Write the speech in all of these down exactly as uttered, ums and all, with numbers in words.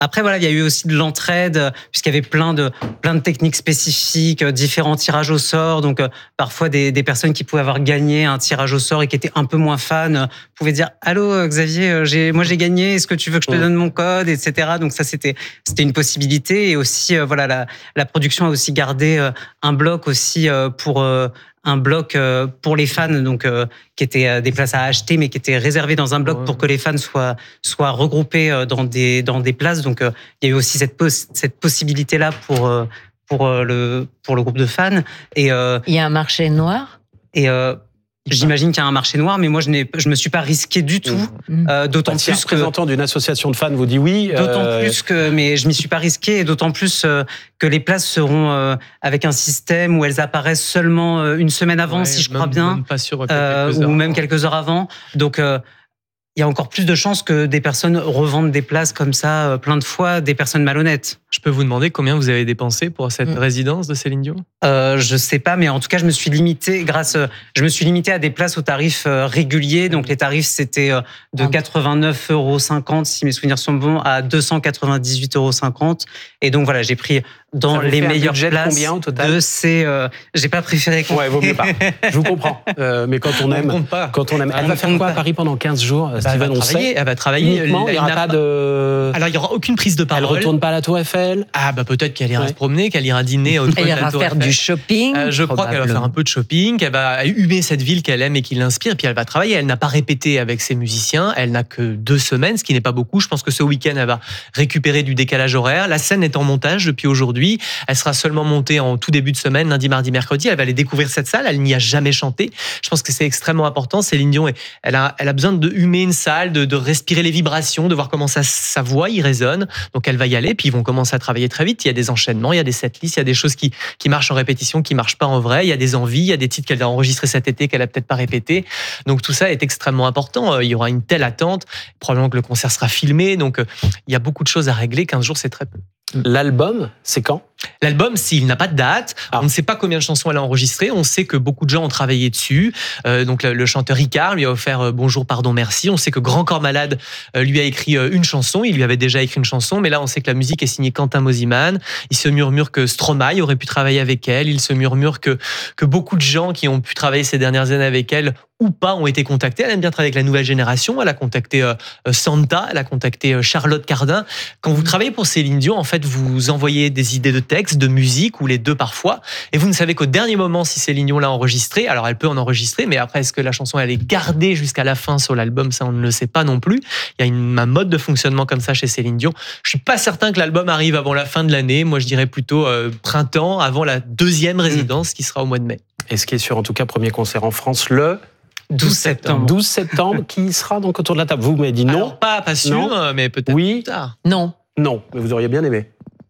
Après, voilà, il y a eu aussi de l'entraide, puisqu'il y avait plein de, plein de techniques spécifiques, différents tirages au sort. Donc, euh, parfois, des, des personnes qui pouvaient avoir gagné un tirage au sort et qui étaient un peu moins fans euh, pouvaient dire « Allô, Xavier, j'ai, moi j'ai gagné, est-ce que tu veux que je te donne mon code ?» et cetera. Donc, ça, c'était, c'était une possibilité. Et aussi, euh, voilà, la, la production a aussi gardé euh, un bloc aussi euh, pour... Euh, un bloc euh, pour les fans, donc euh, qui était euh, des places à acheter, mais qui était réservé dans un bloc ouais. pour que les fans soient soient regroupés euh, dans des dans des places. Donc euh, il y a eu aussi cette pos- cette possibilité là pour euh, pour euh, le pour le groupe de fans. Et euh, il y a un marché noir. Et euh, j'imagine qu'il y a un marché noir, mais moi je n'ai, je me suis pas risqué du tout. Mmh. Euh, d'autant bah, plus si un que représentant d'une association de fans vous dit oui. D'autant euh... plus que, mais je m'y suis pas risqué, et d'autant plus euh, que les places seront euh, avec un système où elles apparaissent seulement euh, une semaine avant, ouais, si je crois même, bien, même pas sûr, euh, ou même quelques heures avant. Donc euh, il y a encore plus de chances que des personnes revendent des places comme ça euh, plein de fois, des personnes malhonnêtes. Je peux vous demander combien vous avez dépensé pour cette mmh. résidence de Céline Dion ? euh, Je sais pas, mais en tout cas, je me suis limité grâce, je me suis limité à des places au tarif euh, régulier. Donc les tarifs c'était euh, de quatre-vingt-neuf euros cinquante si mes souvenirs sont bons, à deux cent quatre-vingt-dix-huit euros cinquante. Et donc voilà, j'ai pris dans ça vous les fait meilleures un places combien, au total de ces. Euh, j'ai pas préféré. Ouais, vaut mieux pas. Je vous comprends. Euh, mais quand on, on aime, pas. quand on aime, elle on va faire quoi pas. à Paris pendant quinze jours, bah, Steven, elle va travailler. Elle va travailler. Uniquement, il n'y aura pas de. Alors il y aura aucune prise de parole. Elle retourne pas à la Tour Eiffel. Ah bah peut-être qu'elle ira ouais. se promener, qu'elle ira dîner au Elle ira faire du shopping. Euh, je crois qu'elle va faire un peu de shopping, qu'elle va humer cette ville qu'elle aime et qui l'inspire, puis elle va travailler. Elle n'a pas répété avec ses musiciens, elle n'a que deux semaines, ce qui n'est pas beaucoup. Je pense que ce week-end, elle va récupérer du décalage horaire. La scène est en montage depuis aujourd'hui. Elle sera seulement montée en tout début de semaine, lundi, mardi, mercredi. Elle va aller découvrir cette salle. Elle n'y a jamais chanté. Je pense que c'est extrêmement important. Céline Dion, elle a, elle a besoin de humer une salle, de, de respirer les vibrations, de voir comment sa, sa voix y résonne. Donc elle va y aller, puis ils vont commencer à travailler très vite. Il y a des enchaînements, il y a des setlists, il y a des choses qui, qui marchent en répétition, qui marchent pas en vrai. Il y a des envies, il y a des titres qu'elle a enregistrés cet été qu'elle a peut-être pas répété. Donc tout ça est extrêmement important. Il y aura une telle attente. Probablement que le concert sera filmé. Donc il y a beaucoup de choses à régler. quinze jours, c'est très peu. L'album, c'est quand ? L'album, s'il n'a pas de date, ah. on ne sait pas combien de chansons elle a enregistrées. On sait que beaucoup de gens ont travaillé dessus. Euh, donc le, le chanteur Ricard lui a offert euh, Bonjour, pardon, merci. On sait que Grand Corps Malade euh, lui a écrit euh, une chanson. Il lui avait déjà écrit une chanson, mais là on sait que la musique est signée Quentin Mosimann. Il se murmure que Stromae aurait pu travailler avec elle. Il se murmure que que beaucoup de gens qui ont pu travailler ces dernières années avec elle ou pas ont été contactés. Elle aime bien travailler avec la nouvelle génération. Elle a contacté euh, Santa, elle a contacté euh, Charlotte Cardin. Quand vous travaillez pour Céline Dion, en fait, vous envoyez des idées de texte, de musique, ou les deux parfois, et vous ne savez qu'au dernier moment si Céline Dion l'a enregistré. Alors, elle peut en enregistrer, mais après, est-ce que la chanson, elle est gardée jusqu'à la fin sur l'album ? Ça, on ne le sait pas non plus. Il y a une, un mode de fonctionnement comme ça chez Céline Dion. Je suis pas certain que l'album arrive avant la fin de l'année. Moi, je dirais plutôt euh, printemps, avant la deuxième résidence, mmh. qui sera au mois de mai. Et ce qui est sûr, en tout cas, premier concert en France, le... douze septembre. douze septembre, qui sera donc autour de la table ? Vous m'avez dit non. Alors, pas, pas sûr, non. mais peut-être oui. plus tard. Non. Non, mais vous auriez bien aimé.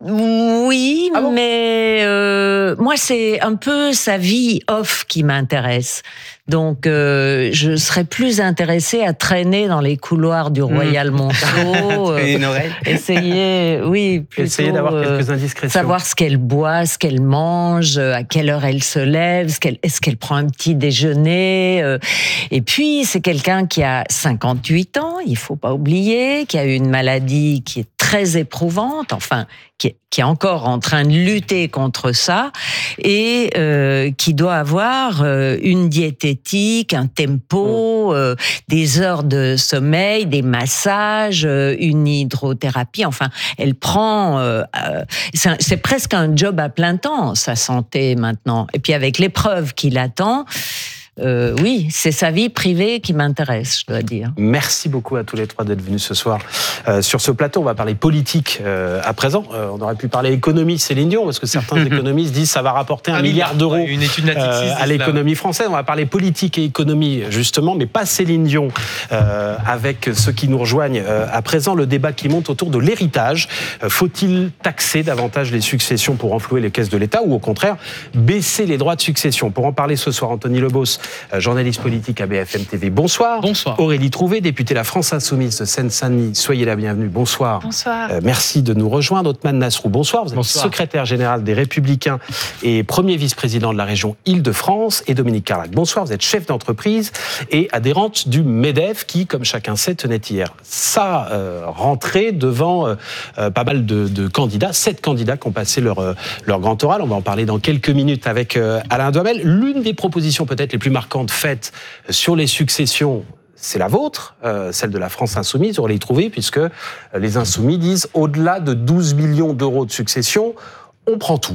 Oui, ah bon mais euh, moi, c'est un peu sa vie off qui m'intéresse. Donc, euh, je serais plus intéressée à traîner dans les couloirs du Royal mmh. Monceau. euh, une oreille. Essayer, oui, plutôt, essayer d'avoir euh, quelques indiscrétions. Savoir ce qu'elle boit, ce qu'elle mange, à quelle heure elle se lève, ce qu'elle, est-ce qu'elle prend un petit déjeuner. Euh, et puis, c'est quelqu'un qui a cinquante-huit ans, il faut pas oublier, qui a eu une maladie qui est très éprouvante, enfin, qui est, qui est encore en train de lutter contre ça, et euh, qui doit avoir euh, une diététique, un tempo, euh, des heures de sommeil, des massages, euh, une hydrothérapie. Enfin, elle prend... Euh, euh, c'est, un, c'est presque un job à plein temps, sa santé maintenant. Et puis avec l'épreuve qui l'attend... Euh, oui, c'est sa vie privée qui m'intéresse, je dois dire. Merci beaucoup à tous les trois d'être venus ce soir euh, sur ce plateau. On va parler politique euh, à présent. Euh, on aurait pu parler économie, Céline Dion, parce que certains économistes disent que ça va rapporter un, un milliard, milliard d'euros une étude euh, à l'économie française. On va parler politique et économie, justement, mais pas Céline Dion, euh, avec ceux qui nous rejoignent euh, à présent. Le débat qui monte autour de l'héritage. Euh, faut-il taxer davantage les successions pour renflouer les caisses de l'État, ou au contraire, baisser les droits de succession ? Pour en parler ce soir, Anthony Lebos, journaliste politique à B F M T V. Bonsoir. Bonsoir. Aurélie Trouvé, députée La France Insoumise de Seine-Saint-Denis. Soyez la bienvenue. Bonsoir. Bonsoir. Euh, merci de nous rejoindre. Othmane Nasrou, bonsoir. Vous êtes Bonsoir. secrétaire général des Républicains et premier vice-président de la région Île-de-France. Et Dominique Carlac, bonsoir. Vous êtes chef d'entreprise et adhérente du MEDEF qui, comme chacun sait, tenait hier sa euh, rentrée devant euh, euh, pas mal de, de candidats, sept candidats qui ont passé leur, euh, leur grand oral. On va en parler dans quelques minutes avec euh, Alain Duhamel. L'une des propositions peut-être les plus marquantes faites sur les successions, c'est la vôtre, euh, celle de la France Insoumise, on l'a trouvé, puisque les Insoumis disent au-delà de douze millions d'euros de succession, on prend tout.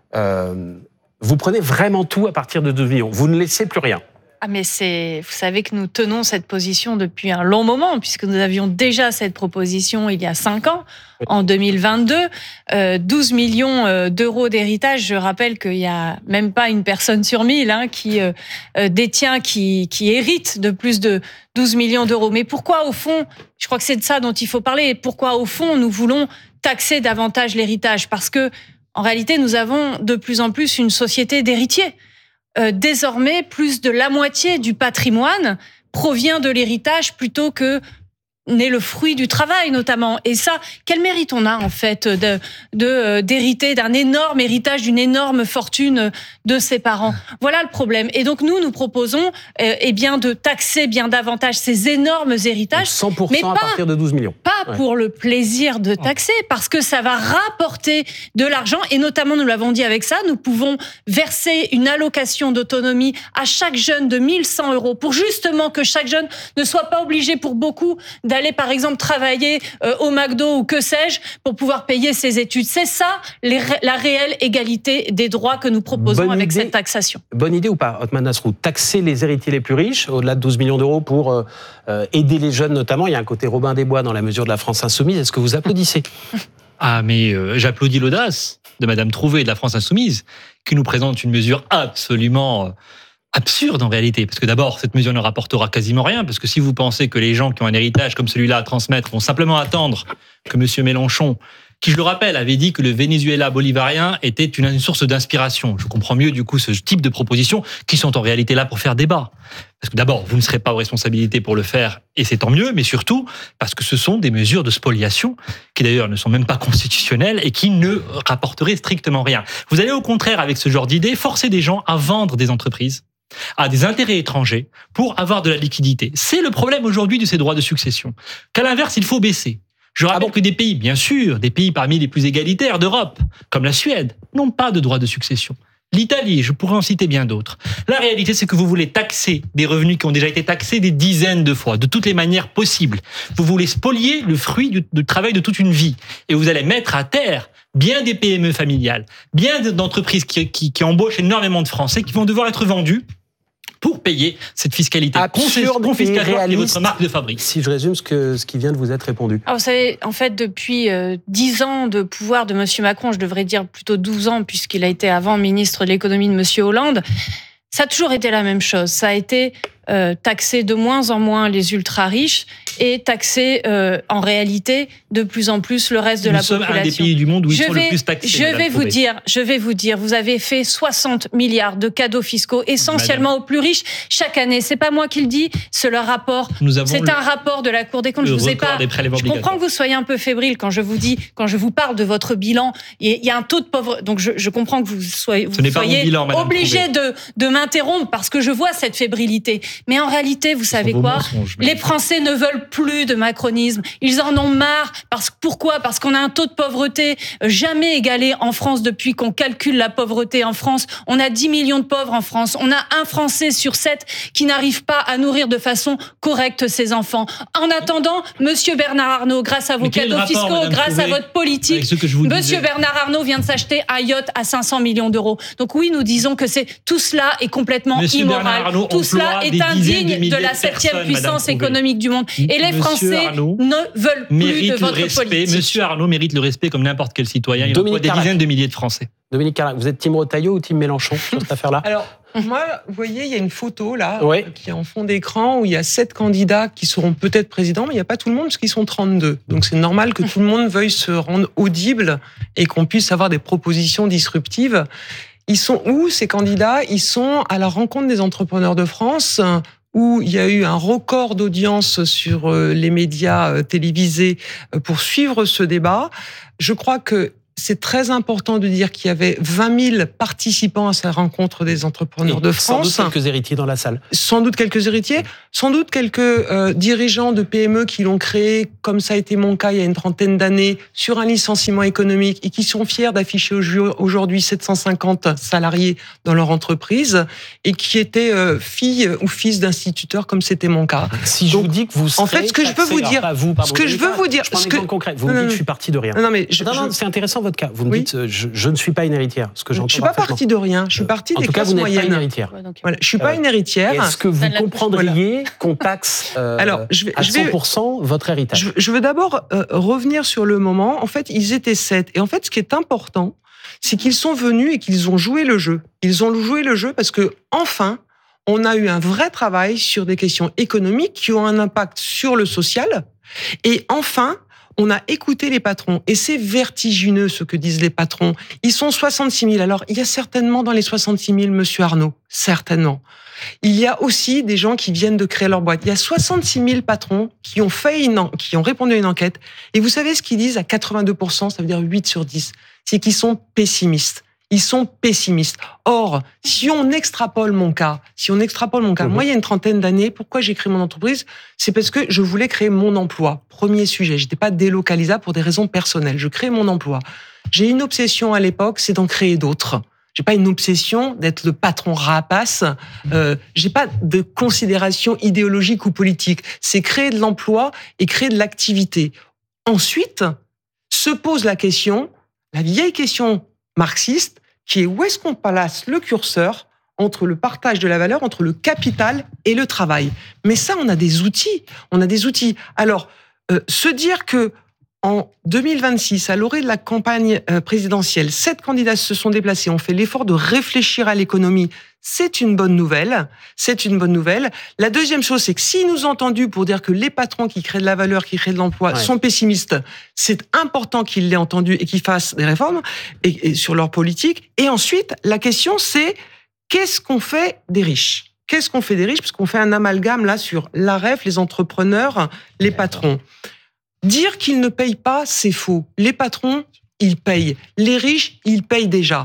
Euh, vous prenez vraiment tout à partir de douze millions, vous ne laissez plus rien. Ah mais c'est, vous savez que nous tenons cette position depuis un long moment, puisque nous avions déjà cette proposition il y a cinq ans, en deux mille vingt-deux, euh, douze millions d'euros d'héritage. Je rappelle qu'il y a même pas une personne sur mille hein, qui euh, détient, qui, qui hérite de plus de douze millions d'euros. Mais pourquoi au fond, je crois que c'est de ça dont il faut parler, pourquoi au fond nous voulons taxer davantage l'héritage? Parce que en réalité, nous avons de plus en plus une société d'héritiers. Euh, désormais, plus de la moitié du patrimoine provient de l'héritage plutôt que n'est le fruit du travail, notamment. Et ça, quel mérite on a, en fait, de, de, d'hériter d'un énorme héritage, d'une énorme fortune de ses parents? Voilà le problème. Et donc, nous, nous proposons euh, eh bien, de taxer bien davantage ces énormes héritages. Donc cent pour cent mais à pas, partir de douze millions. Pas Ouais. pour le plaisir de taxer, parce que ça va rapporter de l'argent. Et notamment, nous l'avons dit avec ça, nous pouvons verser une allocation d'autonomie à chaque jeune de mille cent euros pour justement que chaque jeune ne soit pas obligé, pour beaucoup, d'aller par exemple travailler euh, au McDo ou que sais-je pour pouvoir payer ses études. C'est ça les, la réelle égalité des droits que nous proposons Bonne avec idée. cette taxation. Bonne idée ou pas, Othmane Nasrou? Taxer les héritiers les plus riches, au-delà de douze millions d'euros, pour euh, euh, aider les jeunes notamment. Il y a un côté Robin des Bois dans la mesure de la France Insoumise. Est-ce que vous applaudissez? Ah, mais euh, j'applaudis l'audace de Madame Trouvé et de la France Insoumise, qui nous présente une mesure absolument euh, absurde en réalité. Parce que d'abord, cette mesure ne rapportera quasiment rien, parce que si vous pensez que les gens qui ont un héritage comme celui-là à transmettre vont simplement attendre que Monsieur Mélenchon, qui, je le rappelle, avait dit que le Venezuela bolivarien était une, une source d'inspiration. Je comprends mieux, du coup, ce type de propositions qui sont en réalité là pour faire débat. Parce que d'abord, vous ne serez pas aux responsabilités pour le faire, et c'est tant mieux, mais surtout parce que ce sont des mesures de spoliation, qui d'ailleurs ne sont même pas constitutionnelles et qui ne rapporteraient strictement rien. Vous allez au contraire, avec ce genre d'idée, forcer des gens à vendre des entreprises à des intérêts étrangers pour avoir de la liquidité. C'est le problème aujourd'hui de ces droits de succession, qu'à l'inverse, il faut baisser. Je rappelle ah bon que des pays, bien sûr, des pays parmi les plus égalitaires d'Europe, comme la Suède, n'ont pas de droit de succession. L'Italie, je pourrais en citer bien d'autres. La réalité, c'est que vous voulez taxer des revenus qui ont déjà été taxés des dizaines de fois, de toutes les manières possibles. Vous voulez spolier le fruit du, du travail de toute une vie. Et vous allez mettre à terre bien des P M E familiales, bien d'entreprises qui, qui, qui embauchent énormément de Français qui vont devoir être vendues pour payer cette fiscalité absurde confiscatoire et réaliste. Qui est votre marque de fabrique. Si je résume ce, que, ce qui vient de vous être répondu. Alors, vous savez, en fait, depuis euh, dix ans de pouvoir de M. Macron, je devrais dire plutôt douze ans, puisqu'il a été avant ministre de l'économie de M. Hollande, ça a toujours été la même chose. Ça a été euh, taxer de moins en moins les ultra-riches et taxer euh, en réalité de plus en plus le reste de Nous la sommes population. un des pays du monde où ils je sont vais, le plus taxés. Je vais vous Trouvé. dire, je vais vous dire, vous avez fait soixante milliards de cadeaux fiscaux, essentiellement Madame. aux plus riches chaque année. C'est pas moi qui le dis, c'est le rapport. Nous avons c'est le, un rapport de la Cour des comptes. le Je vous ai record pas. des prélèvements Je comprends obligatoires. que vous soyez un peu fébrile quand je vous dis, quand je vous parle de votre bilan. Il y a un taux de pauvreté. Donc je, je comprends que vous soyez, vous Ce n'est pas soyez mon bilan, Madame obligé de, de m'interrompre parce que je vois cette fébrilité. Mais en réalité, vous savez Vos quoi? mensonges, Les Français ne veulent plus de macronisme. Ils en ont marre. Parce, pourquoi? Parce qu'on a un taux de pauvreté jamais égalé en France depuis qu'on calcule la pauvreté en France. On a dix millions de pauvres en France. On a un Français sur sept qui n'arrive pas à nourrir de façon correcte ses enfants. En attendant, Monsieur Bernard Arnault, grâce à vos Mais quel cadeaux rapport, fiscaux, Madame grâce Trouvé, à votre politique, avec ce que je vous Monsieur disais. Bernard Arnault vient de s'acheter un yacht à cinq cents millions d'euros. Donc oui, nous disons que c'est tout cela est complètement Monsieur immoral. Bernard Arnault Tout cela emploie est des dizaines de indigne de, milliers la de septième personnes, puissance Madame Trouvé. économique du monde. Et les Monsieur Français Arnault ne veulent plus de mérite le votre respect. politique. Monsieur Arnault mérite le respect comme n'importe quel citoyen. Il Dominique emploie des Carlac. dizaines de milliers de Français. Dominique Carlac, vous êtes Team Retailleau ou Team Mélenchon sur cette affaire-là? Alors, moi, vous voyez, il y a une photo là, Ouais. euh, qui est en fond d'écran, où il y a sept candidats qui seront peut-être présidents, mais il n'y a pas tout le monde, parce qu'ils sont trente-deux. Donc c'est normal que tout le monde veuille se rendre audible et qu'on puisse avoir des propositions disruptives. Ils sont où, ces candidats? Ils sont à la rencontre des entrepreneurs de France, où il y a eu un record d'audience sur les médias télévisés pour suivre ce débat. Je crois que c'est très important de dire qu'il y avait vingt mille participants à cette rencontre des entrepreneurs Et de France. Sans doute quelques héritiers dans la salle. Sans doute quelques héritiers, sans doute quelques euh, dirigeants de P M E qui l'ont créé, comme ça a été mon cas il y a une trentaine d'années, sur un licenciement économique et qui sont fiers d'afficher aujourd'hui sept cent cinquante salariés dans leur entreprise et qui étaient euh, filles ou fils d'instituteurs, comme c'était mon cas. Si je Donc, vous dis que vous serez en fait, ce que je peux taxé, vous alors dire, pas vous, pardon, ce que je veux vous dire, je prends un ce que exemple concret. Vous non, me dites non, je suis parti de rien. Non, mais je, non, non, je... c'est intéressant votre cas. Vous me Oui. dites je, je ne suis pas une héritière. Ce que j'entends Je suis pas parfaitement. partie de rien. Je suis partie En des tout cas, classes vous n'êtes pas une moyennes. héritière. Ouais, donc, Voilà, je suis pas Euh, une héritière. Est-ce que vous Ça ne la touche comprendriez qu'on taxe euh, Alors, je vais, à je vais, cent pour cent votre héritage? Je, je veux d'abord euh, revenir sur le moment. En fait, ils étaient sept. Et en fait, ce qui est important, c'est qu'ils sont venus et qu'ils ont joué le jeu. Ils ont joué le jeu parce que, enfin, on a eu un vrai travail sur des questions économiques qui ont un impact sur le social. Et enfin, on a écouté les patrons. Et c'est vertigineux ce que disent les patrons. Ils sont soixante-six mille. Alors, il y a certainement dans les soixante-six mille, monsieur Arnaud. Certainement. Il y a aussi des gens qui viennent de créer leur boîte. Il y a soixante-six mille patrons qui ont fait une, en... qui ont répondu à une enquête. Et vous savez ce qu'ils disent à quatre-vingt-deux pour cent, ça veut dire huit sur dix. C'est qu'ils sont pessimistes. Ils sont pessimistes. Or, si on extrapole mon cas, si on extrapole mon cas, mmh. moi, il y a une trentaine d'années, pourquoi j'ai créé mon entreprise? C'est parce que je voulais créer mon emploi. Premier sujet. J'étais pas délocalisable pour des raisons personnelles. Je crée mon emploi. J'ai une obsession à l'époque, c'est d'en créer d'autres. J'ai pas une obsession d'être le patron rapace. Euh, j'ai pas de considération idéologique ou politique. C'est créer de l'emploi et créer de l'activité. Ensuite, se pose la question, la vieille question marxiste, qui est où est-ce qu'on place le curseur entre le partage de la valeur, entre le capital et le travail. Mais ça, on a des outils. On a des outils. Alors, euh, se dire que en deux mille vingt-six, à l'orée de la campagne présidentielle, sept candidats se sont déplacés, ont fait l'effort de réfléchir à l'économie. C'est une bonne nouvelle. C'est une bonne nouvelle. La deuxième chose, c'est que s'ils nous ont entendus pour dire que les patrons qui créent de la valeur, qui créent de l'emploi, ouais. sont pessimistes, c'est important qu'ils l'aient entendu et qu'ils fassent des réformes et, et sur leur politique. Et ensuite, la question, c'est qu'est-ce qu'on fait des riches? Qu'est-ce qu'on fait des riches? Parce qu'on fait un amalgame là sur l'A R E F, les entrepreneurs, les patrons. Dire qu'ils ne payent pas, c'est faux. Les patrons, ils payent. Les riches, ils payent déjà.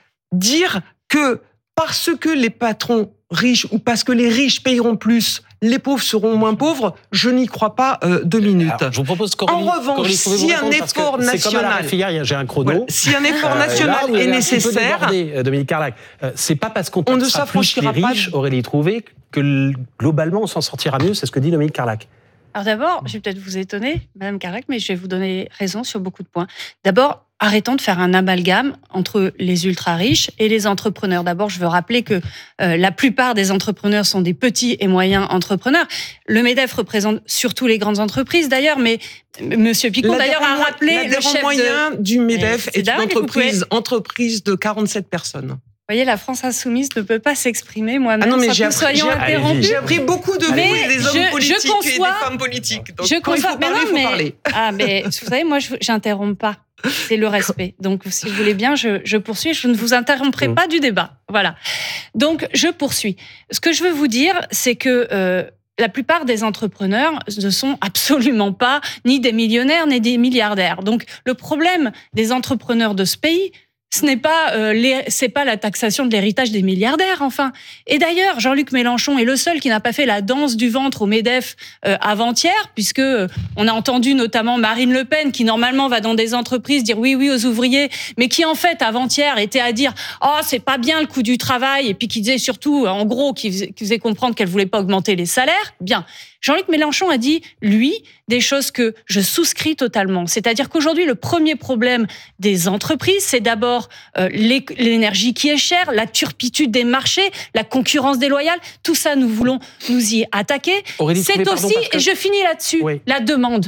Dire que parce que les patrons riches ou parce que les riches payeront plus, les pauvres seront moins pauvres, je n'y crois pas euh, deux minutes. Alors, je vous propose Coralie, en revanche, Coralie, si un effort national, c'est comme à la réfilière, j'ai un chrono. Voilà, si un effort national euh, là, est nécessaire, débordé, Dominique Carlac, euh, c'est pas parce qu'on on ne taxera plus les riches, de... Aurélie Trouvé, que globalement on s'en sortira mieux. C'est ce que dit Dominique Carlac. Alors d'abord, je vais peut-être vous étonner, Madame Carlac, mais je vais vous donner raison sur beaucoup de points. D'abord, arrêtons de faire un amalgame entre les ultra-riches et les entrepreneurs. D'abord, je veux rappeler que euh, la plupart des entrepreneurs sont des petits et moyens entrepreneurs. Le MEDEF représente surtout les grandes entreprises, d'ailleurs, mais Monsieur Picon, d'ailleurs, a rappelé le chef moyen de... du MEDEF est, est une entreprise, pouvez... entreprise de quarante-sept personnes. Vous voyez, la France insoumise ne peut pas s'exprimer moi-même ah non, mais sans j'ai que nous soyons interrompus. J'ai appris beaucoup de vous et des hommes je, politiques je conçois, et des femmes politiques. Donc, je quand conçois, il faut parler, il faut mais, parler. Ah, mais vous savez, moi, je j'interromps pas. C'est le respect. Donc, si vous voulez bien, je, je poursuis. Je ne vous interromprai mmh. pas du débat. Voilà. Donc, je poursuis. Ce que je veux vous dire, c'est que euh, la plupart des entrepreneurs ne sont absolument pas ni des millionnaires ni des milliardaires. Donc, le problème des entrepreneurs de ce pays, ce n'est pas, euh, les, c'est pas la taxation de l'héritage des milliardaires, enfin. Et d'ailleurs, Jean-Luc Mélenchon est le seul qui n'a pas fait la danse du ventre au MEDEF euh, avant-hier, puisque euh, on a entendu notamment Marine Le Pen, qui normalement va dans des entreprises dire oui, oui aux ouvriers, mais qui en fait avant-hier était à dire oh c'est pas bien le coût du travail, et puis qui disait surtout, en gros, qui faisait, qui faisait comprendre qu'elle voulait pas augmenter les salaires. Bien. Jean-Luc Mélenchon a dit, lui, des choses que je souscris totalement. C'est-à-dire qu'aujourd'hui, le premier problème des entreprises, c'est d'abord euh, l'énergie qui est chère, la turpitude des marchés, la concurrence déloyale. Tout ça, nous voulons nous y attaquer. Aurélie, c'est Trouvé, aussi, pardon, que... et je finis là-dessus, oui. la demande.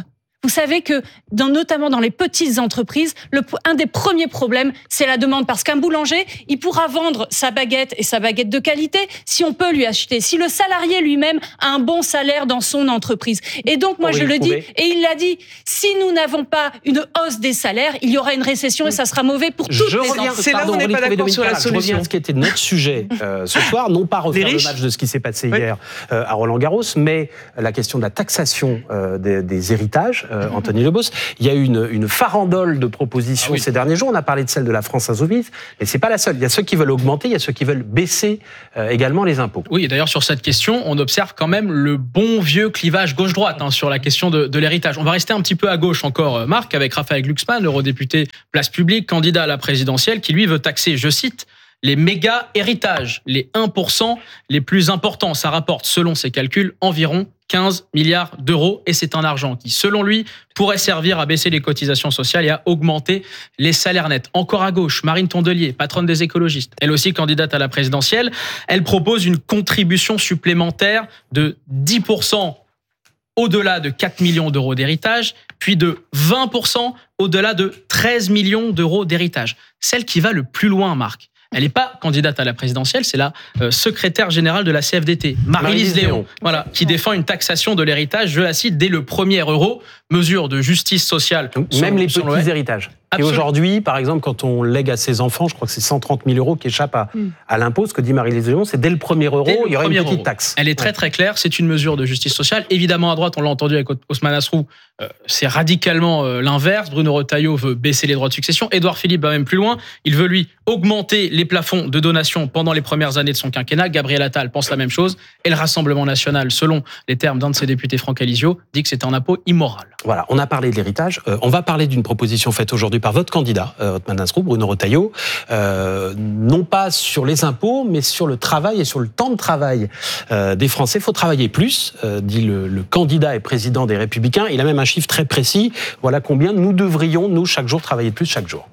Vous savez que, dans, notamment dans les petites entreprises, le, un des premiers problèmes, c'est la demande. Parce qu'un boulanger, il pourra vendre sa baguette et sa baguette de qualité si on peut lui acheter, si le salarié lui-même a un bon salaire dans son entreprise. Et donc, moi, Pour je y le dis, trouver. et il l'a dit, si nous n'avons pas une hausse des salaires, il y aura une récession et ça sera mauvais pour toutes Je les reviens, entreprises. C'est là où on n'est Pardon, pas Olivier d'accord sur la Dominique, je reviens solution. à ce qui était notre sujet euh, ce soir, non pas refaire Les le riches. match de ce qui s'est passé Oui. hier euh, à Roland-Garros, mais la question de la taxation euh, des, des héritages, euh, Anthony Lebos. Il y a eu une, une farandole de propositions Ah oui. ces derniers jours. On a parlé de celle de la France Insoumise, mais c'est pas la seule. Il y a ceux qui veulent augmenter, il y a ceux qui veulent baisser euh, également les impôts. Oui, et d'ailleurs, sur cette question, on observe quand même le bon vieux clivage gauche-droite hein, sur la question de, de l'héritage. On va rester un petit peu à gauche encore, euh, Marc, avec Raphaël Glucksmann, l'eurodéputé Place Publique, candidat à la présidentielle, qui lui veut taxer, je cite, les méga héritages, les un pour cent les plus importants. Ça rapporte, selon ses calculs, environ quinze milliards d'euros. Et c'est un argent qui, selon lui, pourrait servir à baisser les cotisations sociales et à augmenter les salaires nets. Encore à gauche, Marine Tondelier, patronne des écologistes, elle aussi candidate à la présidentielle, elle propose une contribution supplémentaire de dix pour cent au-delà de quatre millions d'euros d'héritage, puis de vingt pour cent au-delà de treize millions d'euros d'héritage. Celle qui va le plus loin, Marc, elle n'est pas candidate à la présidentielle, c'est la euh, secrétaire générale de la C F D T, Marie-Lise Léon, Léon. voilà, qui défend une taxation de l'héritage, je la cite, dès le premier euro, mesure de justice sociale. Donc, selon- même les selon petits le- héritages. Et Absolument. aujourd'hui, par exemple, quand on lègue à ses enfants, je crois que c'est cent trente mille euros qui échappent à, Mm. à l'impôt. Ce que dit Marie-Lise Léon, c'est dès le premier euro, Dès le il y aura une premier petite euro. taxe. Elle est très très claire, c'est une mesure de justice sociale. Évidemment, à droite, on l'a entendu avec Ousmane Asrou, euh, c'est radicalement euh, l'inverse. Bruno Retailleau veut baisser les droits de succession. Édouard Philippe va même plus loin. Il veut, lui, augmenter les plafonds de donation pendant les premières années de son quinquennat. Gabriel Attal pense la même chose. Et le Rassemblement national, selon les termes d'un de ses députés, Franck Alizio, dit que c'est un impôt immoral. Voilà, on a parlé de l'héritage. Euh, on va parler d'une proposition faite aujourd'hui par votre candidat, euh, Othman Nasrou, Bruno Retailleau, euh, non pas sur les impôts, mais sur le travail et sur le temps de travail euh, des Français. Il faut travailler plus, euh, dit le, le candidat et président des Républicains. Il a même un chiffre très précis. Voilà combien nous devrions, nous, chaque jour, travailler plus chaque jour.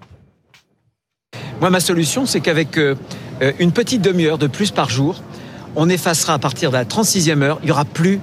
Moi, ma solution, c'est qu'avec euh, une petite demi-heure de plus par jour, on effacera à partir de la trente-sixième heure, il n'y aura plus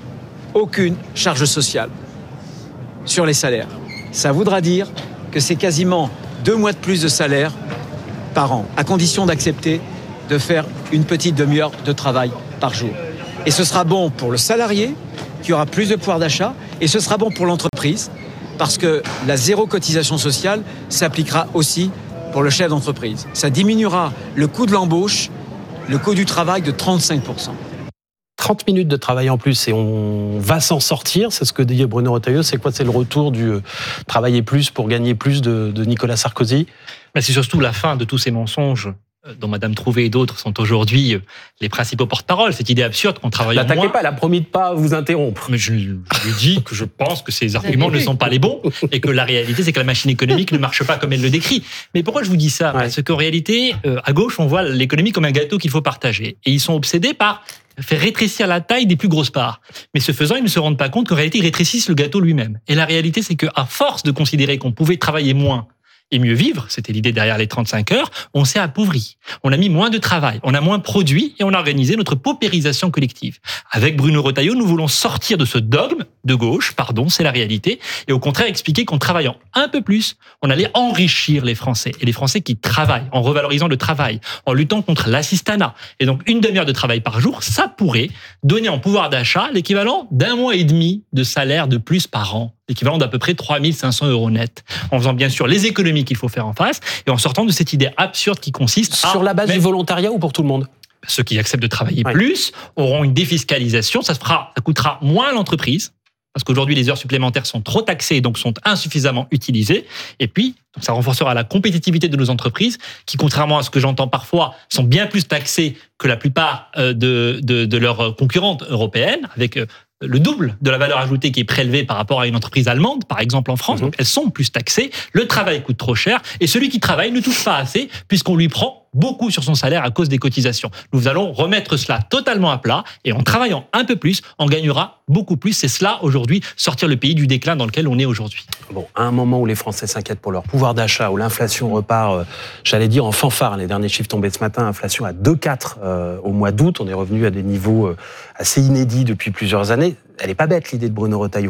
aucune charge sociale sur les salaires. Ça voudra dire que c'est quasiment deux mois de plus de salaire par an, à condition d'accepter de faire une petite demi-heure de travail par jour. Et ce sera bon pour le salarié, qui aura plus de pouvoir d'achat, et ce sera bon pour l'entreprise, parce que la zéro cotisation sociale s'appliquera aussi pour le chef d'entreprise. Ça diminuera le coût de l'embauche, le coût du travail de trente-cinq pour cent. trente minutes de travail en plus et on va s'en sortir, c'est ce que dit Bruno Retailleau. C'est quoi? C'est le retour du euh, travailler plus pour gagner plus de, de Nicolas Sarkozy? Mais c'est surtout la fin de tous ces mensonges euh, dont Madame Trouvé et d'autres sont aujourd'hui euh, les principaux porte-parole. Cette idée absurde qu'on travaille N'attaquez moins. pas, elle a promis de pas vous interrompre. Mais je, je lui dis que je pense que ces arguments ne sont pas les bons et que la réalité, c'est que la machine économique ne marche pas comme elle le décrit. Mais pourquoi je vous dis ça? Ouais. Parce qu'en réalité, euh, à gauche, on voit l'économie comme un gâteau qu'il faut partager. Et ils sont obsédés par faire rétrécir la taille des plus grosses parts. Mais ce faisant, ils ne se rendent pas compte qu'en réalité, ils rétrécissent le gâteau lui-même. Et la réalité, c'est qu'à force de considérer qu'on pouvait travailler moins et mieux vivre, c'était l'idée derrière les trente-cinq heures, on s'est appauvri. On a mis moins de travail, on a moins produit et on a organisé notre paupérisation collective. Avec Bruno Retailleau, nous voulons sortir de ce dogme de gauche, pardon, c'est la réalité, et au contraire expliquer qu'en travaillant un peu plus, on allait enrichir les Français. Et les Français qui travaillent, en revalorisant le travail, en luttant contre l'assistanat. Et donc une demi-heure de travail par jour, ça pourrait donner en pouvoir d'achat l'équivalent d'un mois et demi de salaire de plus par an. L'équivalent d'à peu près trois mille cinq cents euros net. En faisant bien sûr les économies qu'il faut faire en face et en sortant de cette idée absurde qui consiste à... Sur la base Mais du volontariat ou pour tout le monde? ceux qui acceptent de travailler Ouais. plus auront une défiscalisation. Ça se fera, ça coûtera moins à l'entreprise. Parce qu'aujourd'hui, les heures supplémentaires sont trop taxées, donc sont insuffisamment utilisées. Et puis, donc ça renforcera la compétitivité de nos entreprises, qui, contrairement à ce que j'entends parfois, sont bien plus taxées que la plupart euh, de, de, de leurs concurrentes européennes, avec euh, le double de la valeur ajoutée qui est prélevée par rapport à une entreprise allemande, par exemple en France. Mmh. Donc, elles sont plus taxées. Le travail coûte trop cher. Et celui qui travaille ne touche pas assez, puisqu'on lui prend beaucoup sur son salaire à cause des cotisations. Nous allons remettre cela totalement à plat et en travaillant un peu plus, on gagnera beaucoup plus. C'est cela aujourd'hui, sortir le pays du déclin dans lequel on est aujourd'hui. Bon, à un moment où les Français s'inquiètent pour leur pouvoir d'achat, où l'inflation repart, euh, j'allais dire en fanfare, les derniers chiffres tombés ce matin, inflation à deux virgule quatre euh, au mois d'août, on est revenu à des niveaux euh, assez inédits depuis plusieurs années. Elle n'est pas bête l'idée de Bruno Retailleau.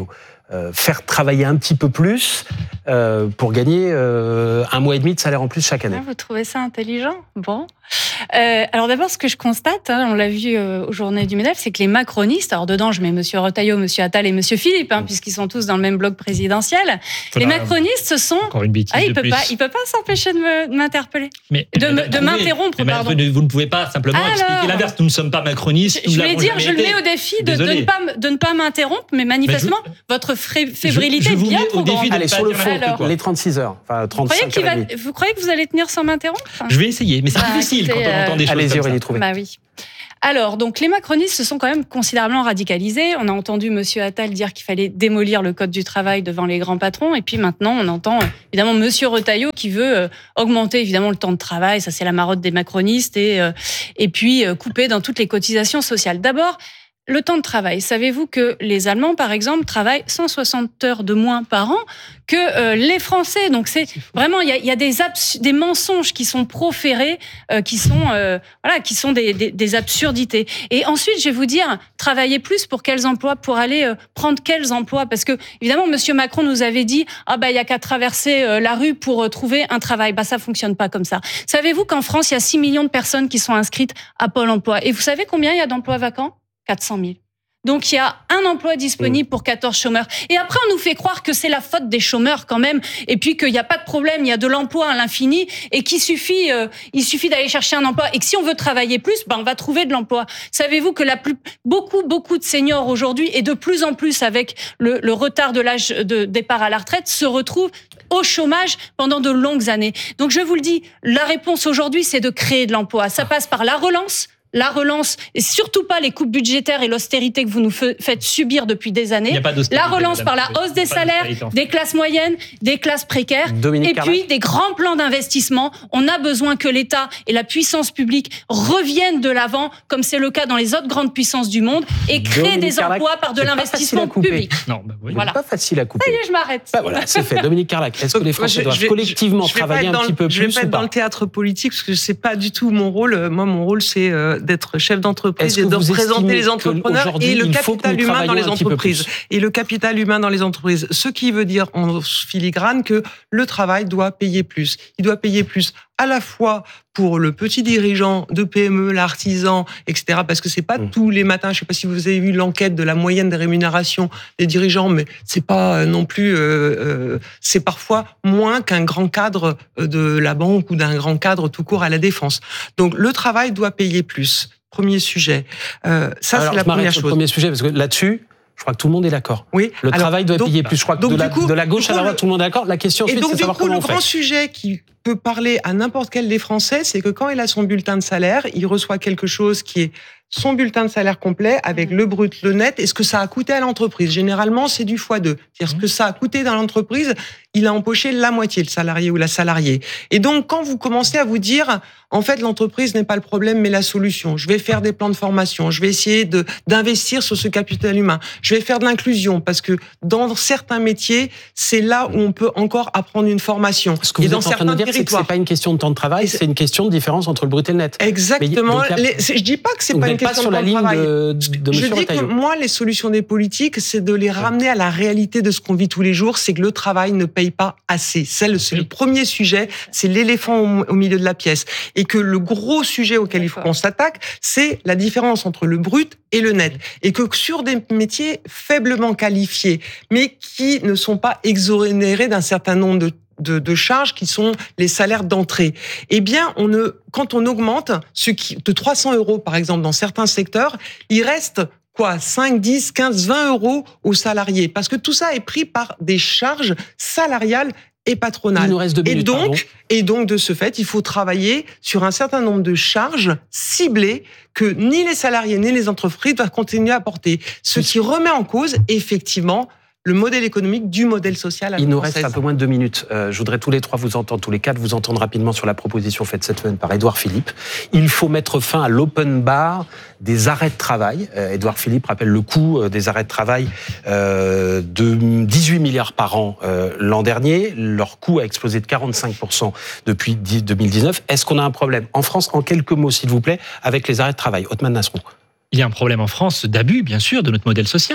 euh, faire travailler un petit peu plus euh, pour gagner euh, un mois et demi de salaire en plus chaque année. Ah, vous trouvez ça intelligent? Bon. Euh, alors d'abord, ce que je constate, hein, on l'a vu euh, aux journées du MEDEF, c'est que les macronistes, alors dedans je mets Monsieur Retailleau, Monsieur Attal et Monsieur Philippe, hein, mmh. puisqu'ils sont tous dans le même bloc présidentiel, voilà. Les macronistes se sont... Encore une bêtise ah, il de peut plus. pas, il peut pas s'empêcher de, me, de m'interpeller, mais, de, me, de m'interrompre, mais pardon. Vous ne pouvez pas simplement alors, expliquer l'inverse. Nous ne sommes pas macronistes. Je, je vais dire, je le mets au défi de, de, ne pas, de ne pas m'interrompre, mais manifestement, mais je, votre fébrilité est bien trop grande. Allez, sur le fond, alors, les trente-six heures, enfin trente-cinq vous croyez, va, vous croyez que vous allez tenir sans m'interrompre? Je vais essayer, mais c'est ah, difficile quand on entend des choses comme ça. Bah oui. Alors, donc, les macronistes se sont quand même considérablement radicalisés. On a entendu Monsieur Attal dire qu'il fallait démolir le code du travail devant les grands patrons. Et puis maintenant, on entend évidemment Monsieur Retailleau qui veut euh, augmenter évidemment le temps de travail. Ça, c'est la marotte des macronistes. Et, euh, et puis, euh, couper dans toutes les cotisations sociales. D'abord, le temps de travail. Savez-vous que les Allemands, par exemple, travaillent cent soixante heures de moins par an que euh, les Français? Donc c'est vraiment, il y a, y a des, abs- des mensonges qui sont proférés, euh, qui sont euh, voilà, qui sont des, des, des absurdités. Et ensuite, je vais vous dire, travailler plus pour quels emplois, pour aller euh, prendre quels emplois, parce que évidemment, Monsieur Macron nous avait dit, ah bah il y a qu'à traverser euh, la rue pour euh, trouver un travail. Bah ça fonctionne pas comme ça. Savez-vous qu'en France, il y a six millions de personnes qui sont inscrites à Pôle Emploi, et vous savez combien il y a d'emplois vacants? quatre cent mille. Donc, il y a un emploi disponible pour quatorze chômeurs. Et après, on nous fait croire que c'est la faute des chômeurs quand même, et puis qu'il n'y a pas de problème, il y a de l'emploi à l'infini, et qu'il suffit, euh, il suffit d'aller chercher un emploi, et que si on veut travailler plus, ben, on va trouver de l'emploi. Savez-vous que la plus, beaucoup, beaucoup de seniors aujourd'hui, et de plus en plus avec le, le retard de l'âge de départ à la retraite, se retrouvent au chômage pendant de longues années. Donc, je vous le dis, la réponse aujourd'hui, c'est de créer de l'emploi. Ça passe par la relance, la relance, et surtout pas les coupes budgétaires et l'austérité que vous nous faites subir depuis des années. La relance par la hausse des salaires, des classes moyennes, des classes précaires, Dominique et Carlac. Puis des grands plans d'investissement. On a besoin que l'État et la puissance publique reviennent de l'avant, comme c'est le cas dans les autres grandes puissances du monde, et créent Dominique des Carlac, emplois par de l'investissement public. Non, bah oui. Voilà. C'est pas facile à couper. Ça y est, je m'arrête. Bah voilà, c'est fait. Dominique Carlac, est-ce que les Français doivent vais, collectivement je, je travailler un petit peu je plus? Je vais pas être dans le théâtre politique, parce que c'est pas du tout mon rôle. Moi, mon rôle, c'est d'être chef d'entreprise et de représenter les entrepreneurs et le capital humain dans les entreprises. Et le capital humain dans les entreprises. Ce qui veut dire en filigrane que le travail doit payer plus. Il doit payer plus à la fois pour le petit dirigeant de P M E, l'artisan, et cetera. Parce que c'est pas mmh. tous les matins. Je sais pas si vous avez vu l'enquête de la moyenne des rémunérations des dirigeants, mais c'est pas non plus. Euh, euh, c'est parfois moins qu'un grand cadre de la banque ou d'un grand cadre tout court à la défense. Donc le travail doit payer plus. Premier sujet. Euh, ça, alors, c'est la première chose. Le premier sujet, parce que là-dessus, je crois que tout le monde est d'accord. Oui. Le alors, travail doit donc, payer plus. Je crois que de la, coup, de la gauche coup, à la droite, tout le monde est d'accord. La question ensuite, c'est de savoir coup, comment on fait. Le grand sujet qui peut parler à n'importe quel des Français, c'est que quand il a son bulletin de salaire, il reçoit quelque chose qui est son bulletin de salaire complet avec le brut, le net, et ce que ça a coûté à l'entreprise. Généralement, c'est du fois deux. C'est-à-dire ce que ça a coûté dans l'entreprise, il a empoché la moitié, le salarié ou la salariée. Et donc, quand vous commencez à vous dire, en fait, l'entreprise n'est pas le problème, mais la solution. Je vais faire des plans de formation. Je vais essayer de, d'investir sur ce capital humain. Je vais faire de l'inclusion, parce que dans certains métiers, c'est là où on peut encore apprendre une formation. Ce que vous et dans êtes en train de dire, c'est que c'est pas une question de temps de travail, c'est une question de différence entre le brut et le net. Exactement. Mais, donc, Les, je dis pas que c'est pas une question pas sur de la ligne travail. de, de Je M. dis Retailleau. que moi, les solutions des politiques, c'est de les ramener à la réalité de ce qu'on vit tous les jours, c'est que le travail ne paye pas assez. C'est, c'est le premier sujet, c'est l'éléphant au, au milieu de la pièce. Et que le gros sujet auquel il faut qu'on s'attaque, c'est la différence entre le brut et le net. Et que sur des métiers faiblement qualifiés, mais qui ne sont pas exonérés d'un certain nombre de De, de charges qui sont les salaires d'entrée. Eh bien, on ne, quand on augmente ce qui, de trois cents euros, par exemple, dans certains secteurs, il reste quoi, cinq, dix, quinze, vingt euros aux salariés. Parce que tout ça est pris par des charges salariales et patronales. Il nous reste deux minutes, et donc, pardon. et donc, de ce fait, il faut travailler sur un certain nombre de charges ciblées que ni les salariés ni les entreprises doivent continuer à porter. Ce qui remet en cause, effectivement, le modèle économique du modèle social à la Il nous française. reste un peu moins de deux minutes. Euh, je voudrais tous les trois vous entendre, tous les quatre vous entendre rapidement sur la proposition faite cette semaine par Édouard Philippe. Il faut mettre fin à l'open bar des arrêts de travail. Euh, Édouard Philippe rappelle le coût des arrêts de travail euh, de dix-huit milliards par an euh, l'an dernier. Leur coût a explosé de quarante-cinq pour cent depuis deux mille dix-neuf. Est-ce qu'on a un problème en France, en quelques mots s'il vous plaît, avec les arrêts de travail? Othman Nasrou. Il y a un problème en France d'abus, bien sûr, de notre modèle social,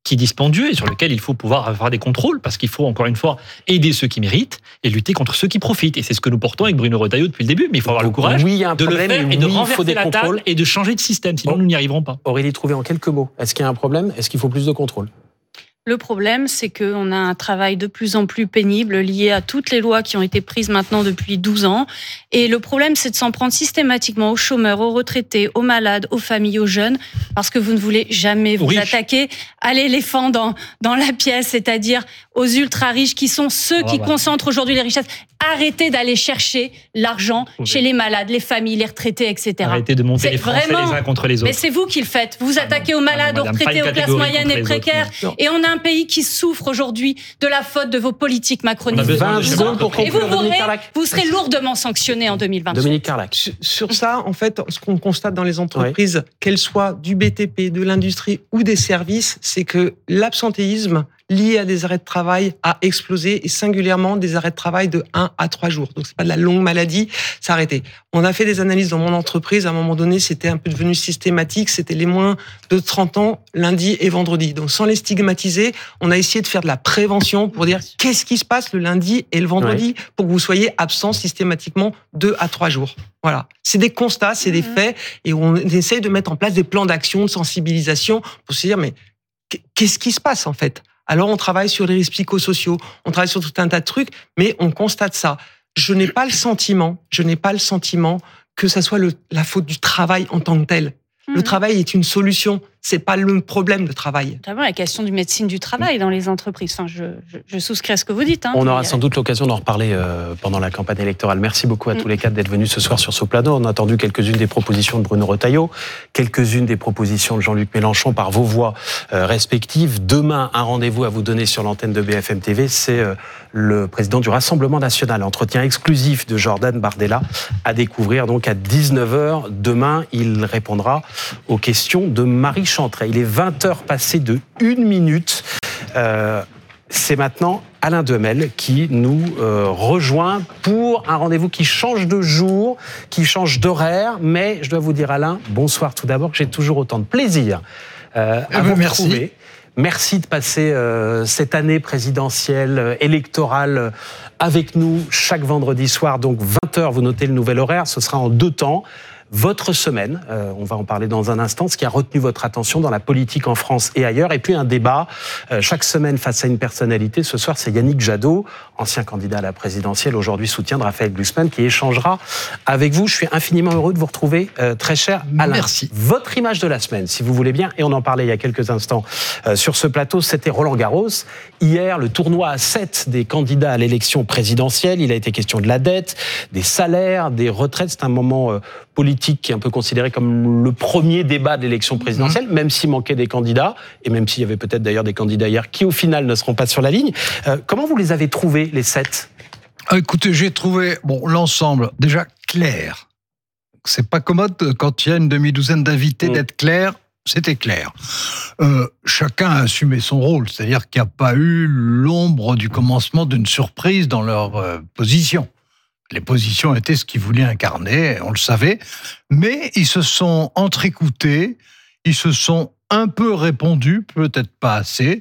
qui est dispendieux et sur lequel il faut pouvoir avoir des contrôles, parce qu'il faut, encore une fois, aider ceux qui méritent et lutter contre ceux qui profitent. Et c'est ce que nous portons avec Bruno Retailleau depuis le début, mais il faut avoir Donc, le courage oui, il y a un de problème, le faire et oui, de il faut renverser des la contrôles. table et de changer de système, sinon Bon. nous n'y arriverons pas. Aurélie Trouvé, en quelques mots, est-ce qu'il y a un problème ? Est-ce qu'il faut plus de contrôle ? Le problème, c'est qu'on a un travail de plus en plus pénible lié à toutes les lois qui ont été prises maintenant depuis douze ans. Et le problème, c'est de s'en prendre systématiquement aux chômeurs, aux retraités, aux malades, aux familles, aux jeunes, parce que vous ne voulez jamais vous Riches. attaquer à l'éléphant dans, dans la pièce, c'est-à-dire aux ultra-riches qui sont ceux Ah, qui bah. concentrent aujourd'hui les richesses. Arrêtez d'aller chercher l'argent Oui. chez les malades, les familles, les retraités, et cetera. Arrêtez de monter C'est les Français vraiment- les uns contre les Mais autres. c'est vous qui le faites. Vous vous attaquez aux malades, non, aux madame, retraités, pas aux une classes catégorie moyennes contre et les autres, précaires. non. Et on a un pays qui souffre aujourd'hui de la faute de vos politiques On a macronistes. besoin vingt de chefs secondes pour Et vous, conclure, vous, Dominique aurez- Carlac. vous serez lourdement sanctionné en deux mille vingt-cinq. Dominique Carlac. Sur- Sur ça, en fait, ce qu'on constate dans les entreprises, qu'elles soient du B T P, de l'industrie ou des services, c'est que l'absentéisme lié à des arrêts de travail a explosé, et singulièrement des arrêts de travail de un à trois jours. Donc c'est pas de la longue maladie, c'est arrêté. On a fait des analyses dans mon entreprise, à un moment donné, c'était un peu devenu systématique, c'était les moins de trente ans, lundi et vendredi. Donc sans les stigmatiser, on a essayé de faire de la prévention pour dire qu'est-ce qui se passe le lundi et le vendredi pour que vous soyez absent systématiquement deux à trois jours. Voilà. C'est des constats, c'est des faits, et on essaye de mettre en place des plans d'action, de sensibilisation pour se dire mais qu'est-ce qui se passe en fait ? Alors on travaille sur les risques psychosociaux, on travaille sur tout un tas de trucs, mais on constate ça. Je n'ai pas le sentiment, je n'ai pas le sentiment que ça soit le, la faute du travail en tant que tel. Le travail est une solution, c'est pas le problème, le travail. Notamment la question du médecine du travail dans les entreprises. Enfin, je, je, je souscris à ce que vous dites. Hein, On aura mais, sans doute l'occasion d'en reparler euh, pendant la campagne électorale. Merci beaucoup à Mm. tous les quatre d'être venus ce soir sur ce plateau. On a entendu quelques-unes des propositions de Bruno Retailleau, quelques-unes des propositions de Jean-Luc Mélenchon par vos voix euh, respectives. Demain, un rendez-vous à vous donner sur l'antenne de B F M T V, c'est euh, le président du Rassemblement National. Entretien exclusif de Jordan Bardella à découvrir donc à dix-neuf heures. Demain, il répondra aux questions de Marie Chantret. Il est vingt heures passées de une minute. Euh, c'est maintenant Alain Demel qui nous euh, rejoint pour un rendez-vous qui change de jour, qui change d'horaire. Mais je dois vous dire, Alain, bonsoir tout d'abord, que j'ai toujours autant de plaisir euh, à Eh ben, vous merci. retrouver. Merci de passer euh, cette année présidentielle, euh, électorale euh, avec nous chaque vendredi soir. Donc vingt heures, vous notez le nouvel horaire, ce sera en deux temps. Votre semaine, euh, on va en parler dans un instant, ce qui a retenu votre attention dans la politique en France et ailleurs, et puis un débat euh, chaque semaine face à une personnalité. Ce soir, c'est Yannick Jadot, ancien candidat à la présidentielle, aujourd'hui soutien de Raphaël Glucksmann, qui échangera avec vous. Je suis infiniment heureux de vous retrouver, euh, très cher Alain. Merci. Votre image de la semaine, si vous voulez bien, et on en parlait il y a quelques instants euh, sur ce plateau, c'était Roland Garros. Hier, le tournoi à sept des candidats à l'élection présidentielle, il a été question de la dette, des salaires, des retraites. C'est un moment euh, politique qui est un peu considéré comme le premier débat de l'élection présidentielle, mmh. même s'il manquait des candidats, et même s'il y avait peut-être d'ailleurs des candidats hier qui, au final, ne seront pas sur la ligne. Euh, comment vous les avez trouvés, les sept ? Écoutez, j'ai trouvé bon, l'ensemble déjà clair. C'est pas commode quand il y a une demi-douzaine d'invités mmh. d'être clair. C'était clair. Euh, chacun a assumé son rôle, c'est-à-dire qu'il n'y a pas eu l'ombre du commencement d'une surprise dans leur euh, position. Les positions étaient ce qu'ils voulaient incarner, on le savait, mais ils se sont entrécoutés, ils se sont un peu répondus, peut-être pas assez,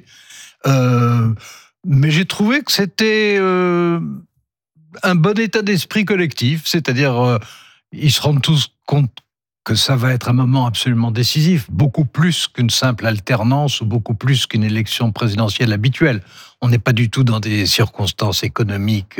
euh, mais j'ai trouvé que c'était euh, un bon état d'esprit collectif, c'est-à-dire euh, ils se rendent tous compte que ça va être un moment absolument décisif, beaucoup plus qu'une simple alternance ou beaucoup plus qu'une élection présidentielle habituelle. On n'est pas du tout dans des circonstances économiques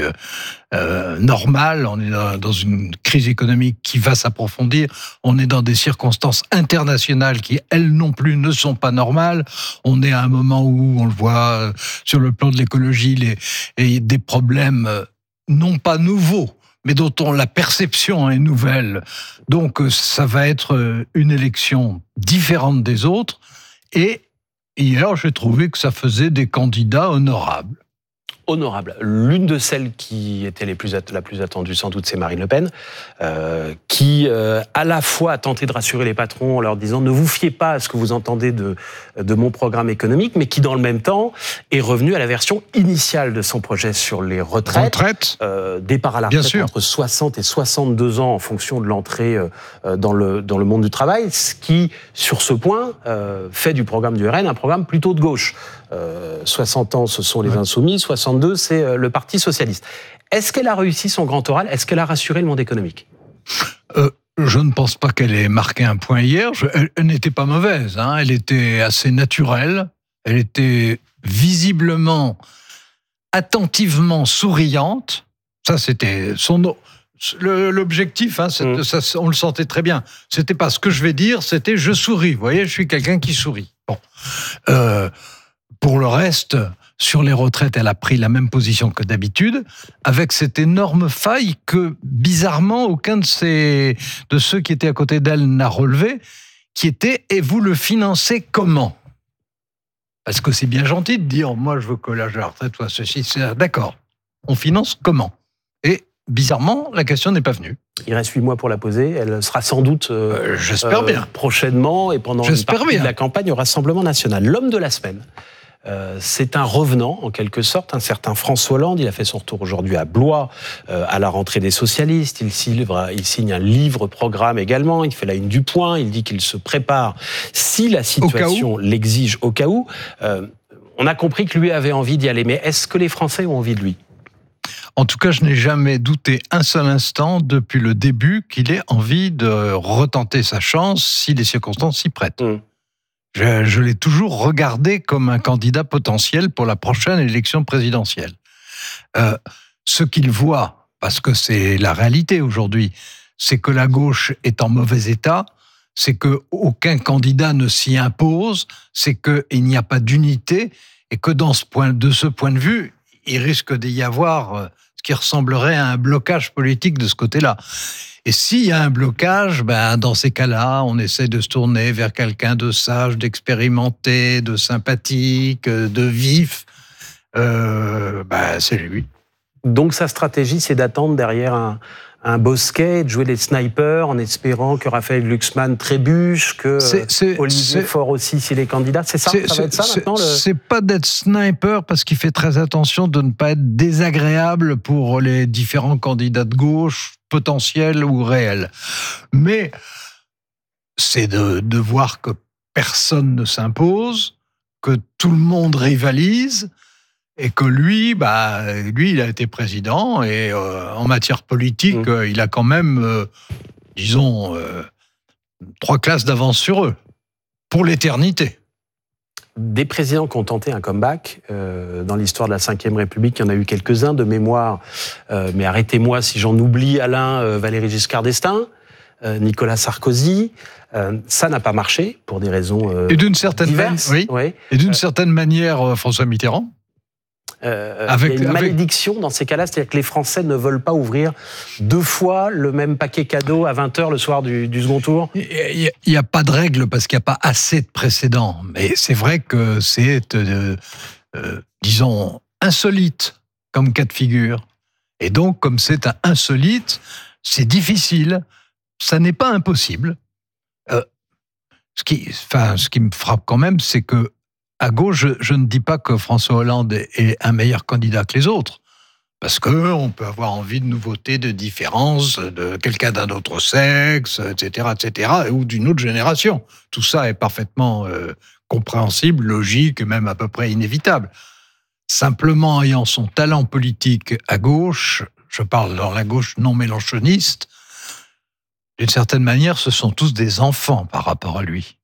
euh, normales, on est dans une crise économique qui va s'approfondir, on est dans des circonstances internationales qui, elles non plus, ne sont pas normales. On est à un moment où, on le voit sur le plan de l'écologie, les, et des problèmes non pas nouveaux, mais dont on, la perception est nouvelle. Donc, ça va être une élection différente des autres. Et hier, j'ai trouvé que ça faisait des candidats honorables. honorables. L'une de celles qui était les plus, la plus attendue, sans doute, c'est Marine Le Pen, euh, qui, euh, à la fois, a tenté de rassurer les patrons en leur disant « ne vous fiez pas à ce que vous entendez de, de mon programme économique », mais qui, dans le même temps, est revenue à la version initiale de son projet sur les retraites. Retraite. Euh, départ à la retraite entre soixante et soixante-deux ans en fonction de l'entrée euh, dans, le, dans le monde du travail, ce qui, sur ce point, euh, fait du programme du R N un programme plutôt de gauche. Euh, soixante ans, ce sont les ouais. Insoumis, soixante-deux, c'est euh, le Parti socialiste. Est-ce qu'elle a réussi son grand oral ? Est-ce qu'elle a rassuré le monde économique ? euh, Je ne pense pas qu'elle ait marqué un point hier. Je, elle, elle n'était pas mauvaise, hein. Elle était assez naturelle. Elle était visiblement, attentivement souriante. Ça, c'était son... Le, l'objectif, hein, mmh. ça, on le sentait très bien. C'était pas ce que je vais dire, c'était je souris. Vous voyez, je suis quelqu'un qui sourit. Bon. Euh, pour le reste, sur les retraites, elle a pris la même position que d'habitude, avec cette énorme faille que, bizarrement, aucun de, ces, de ceux qui étaient à côté d'elle n'a relevé, qui était « et vous le financez comment ?» Parce que c'est bien gentil de dire « moi, je veux que l'âge de la retraite soit ceci, c'est d'accord. On finance comment ?» Et bizarrement, la question n'est pas venue. Il reste huit mois pour la poser. Elle sera sans doute euh, euh, j'espère euh, bien. prochainement et pendant j'espère une partie bien. de la campagne au Rassemblement national. L'homme de la semaine, euh, c'est un revenant en quelque sorte, un certain François Hollande. Il a fait son retour aujourd'hui à Blois euh, à la rentrée des socialistes. Il signe, il signe un livre-programme également. Il fait la une du Point. Il dit qu'il se prépare si la situation l'exige au cas où. Euh, on a compris que lui avait envie d'y aller. Mais est-ce que les Français ont envie de lui ? En tout cas, je n'ai jamais douté un seul instant depuis le début qu'il ait envie de retenter sa chance si les circonstances s'y prêtent. Mmh. Je, je l'ai toujours regardé comme un candidat potentiel pour la prochaine élection présidentielle. Euh, ce qu'il voit, parce que c'est la réalité aujourd'hui, c'est que la gauche est en mauvais état, c'est qu'aucun candidat ne s'y impose, c'est qu'il n'y a pas d'unité et que dans ce point, de ce point de vue, il risque d'y avoir ce qui ressemblerait à un blocage politique de ce côté-là. Et s'il y a un blocage, ben, dans ces cas-là, on essaie de se tourner vers quelqu'un de sage, d'expérimenté, de sympathique, de vif. Euh, ben, c'est lui. Donc sa stratégie, c'est d'attendre derrière un, un bosquet, de jouer les snipers en espérant que Raphaël Glucksmann trébuche, que c'est, c'est, Olivier c'est, Faure aussi s'il est candidat. C'est ça, c'est, ça va être ça c'est, maintenant le... C'est pas d'être sniper parce qu'il fait très attention de ne pas être désagréable pour les différents candidats de gauche, potentiels ou réels. Mais c'est de, de voir que personne ne s'impose, que tout le monde rivalise, et que lui, bah, lui, il a été président et euh, en matière politique, mmh. euh, il a quand même, euh, disons, euh, trois classes d'avance sur eux, pour l'éternité. Des présidents qui ont tenté un comeback euh, dans l'histoire de la cinquième République, il y en a eu quelques-uns de mémoire, euh, mais arrêtez-moi si j'en oublie, Alain, euh, Valéry Giscard d'Estaing, euh, Nicolas Sarkozy. Euh, ça n'a pas marché pour des raisons euh, et d'une certaine diverses. Man- oui. Oui. Et d'une euh, certaine manière, euh, François Mitterrand. Euh, avec, il y a une avec... malédiction dans ces cas-là, c'est-à-dire que les Français ne veulent pas ouvrir deux fois le même paquet cadeau à vingt heures le soir du, du second tour. Il n'y a, a pas de règle parce qu'il n'y a pas assez de précédents. Mais c'est vrai que c'est, euh, euh, disons, insolite comme cas de figure. Et donc, comme c'est insolite, c'est difficile. Ça n'est pas impossible. Euh, ce qui, enfin, ce qui me frappe quand même, c'est que à gauche, je, je ne dis pas que François Hollande est un meilleur candidat que les autres, parce qu'on peut avoir envie de nouveautés, de différences, de quelqu'un d'un autre sexe, et cetera, et cetera, ou d'une autre génération. Tout ça est parfaitement euh, compréhensible, logique, et même à peu près inévitable. Simplement, ayant son talent politique à gauche, je parle dans la gauche non mélenchoniste, d'une certaine manière, ce sont tous des enfants par rapport à lui.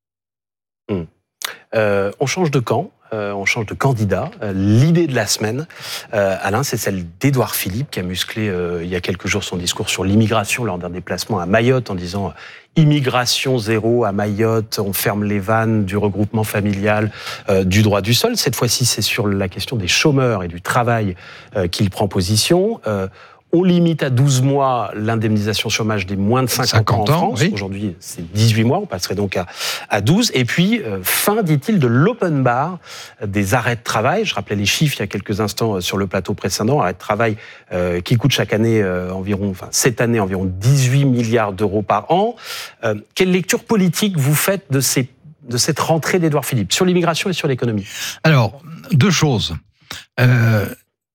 Mmh. Euh, on change de camp, euh, on change de candidat. Euh, l'idée de la semaine, euh, Alain, c'est celle d'Édouard Philippe, qui a musclé euh, il y a quelques jours son discours sur l'immigration lors d'un déplacement à Mayotte, en disant euh, « immigration zéro à Mayotte, on ferme les vannes du regroupement familial, euh, du droit du sol ». Cette fois-ci, c'est sur la question des chômeurs et du travail euh, qu'il prend position. Euh, On limite à douze mois l'indemnisation chômage des moins de cinquante ans en France. Oui. Aujourd'hui, c'est dix-huit mois. On passerait donc à, à douze. Et puis, euh, fin, dit-il, de l'open bar des arrêts de travail. Je rappelais les chiffres il y a quelques instants sur le plateau précédent. Arrêts de travail euh, qui coûtent chaque année euh, environ, enfin, cette année, environ dix-huit milliards d'euros par an. Euh, quelle lecture politique vous faites de, ces, de cette rentrée d'Édouard Philippe sur l'immigration et sur l'économie? Alors, deux choses. Euh,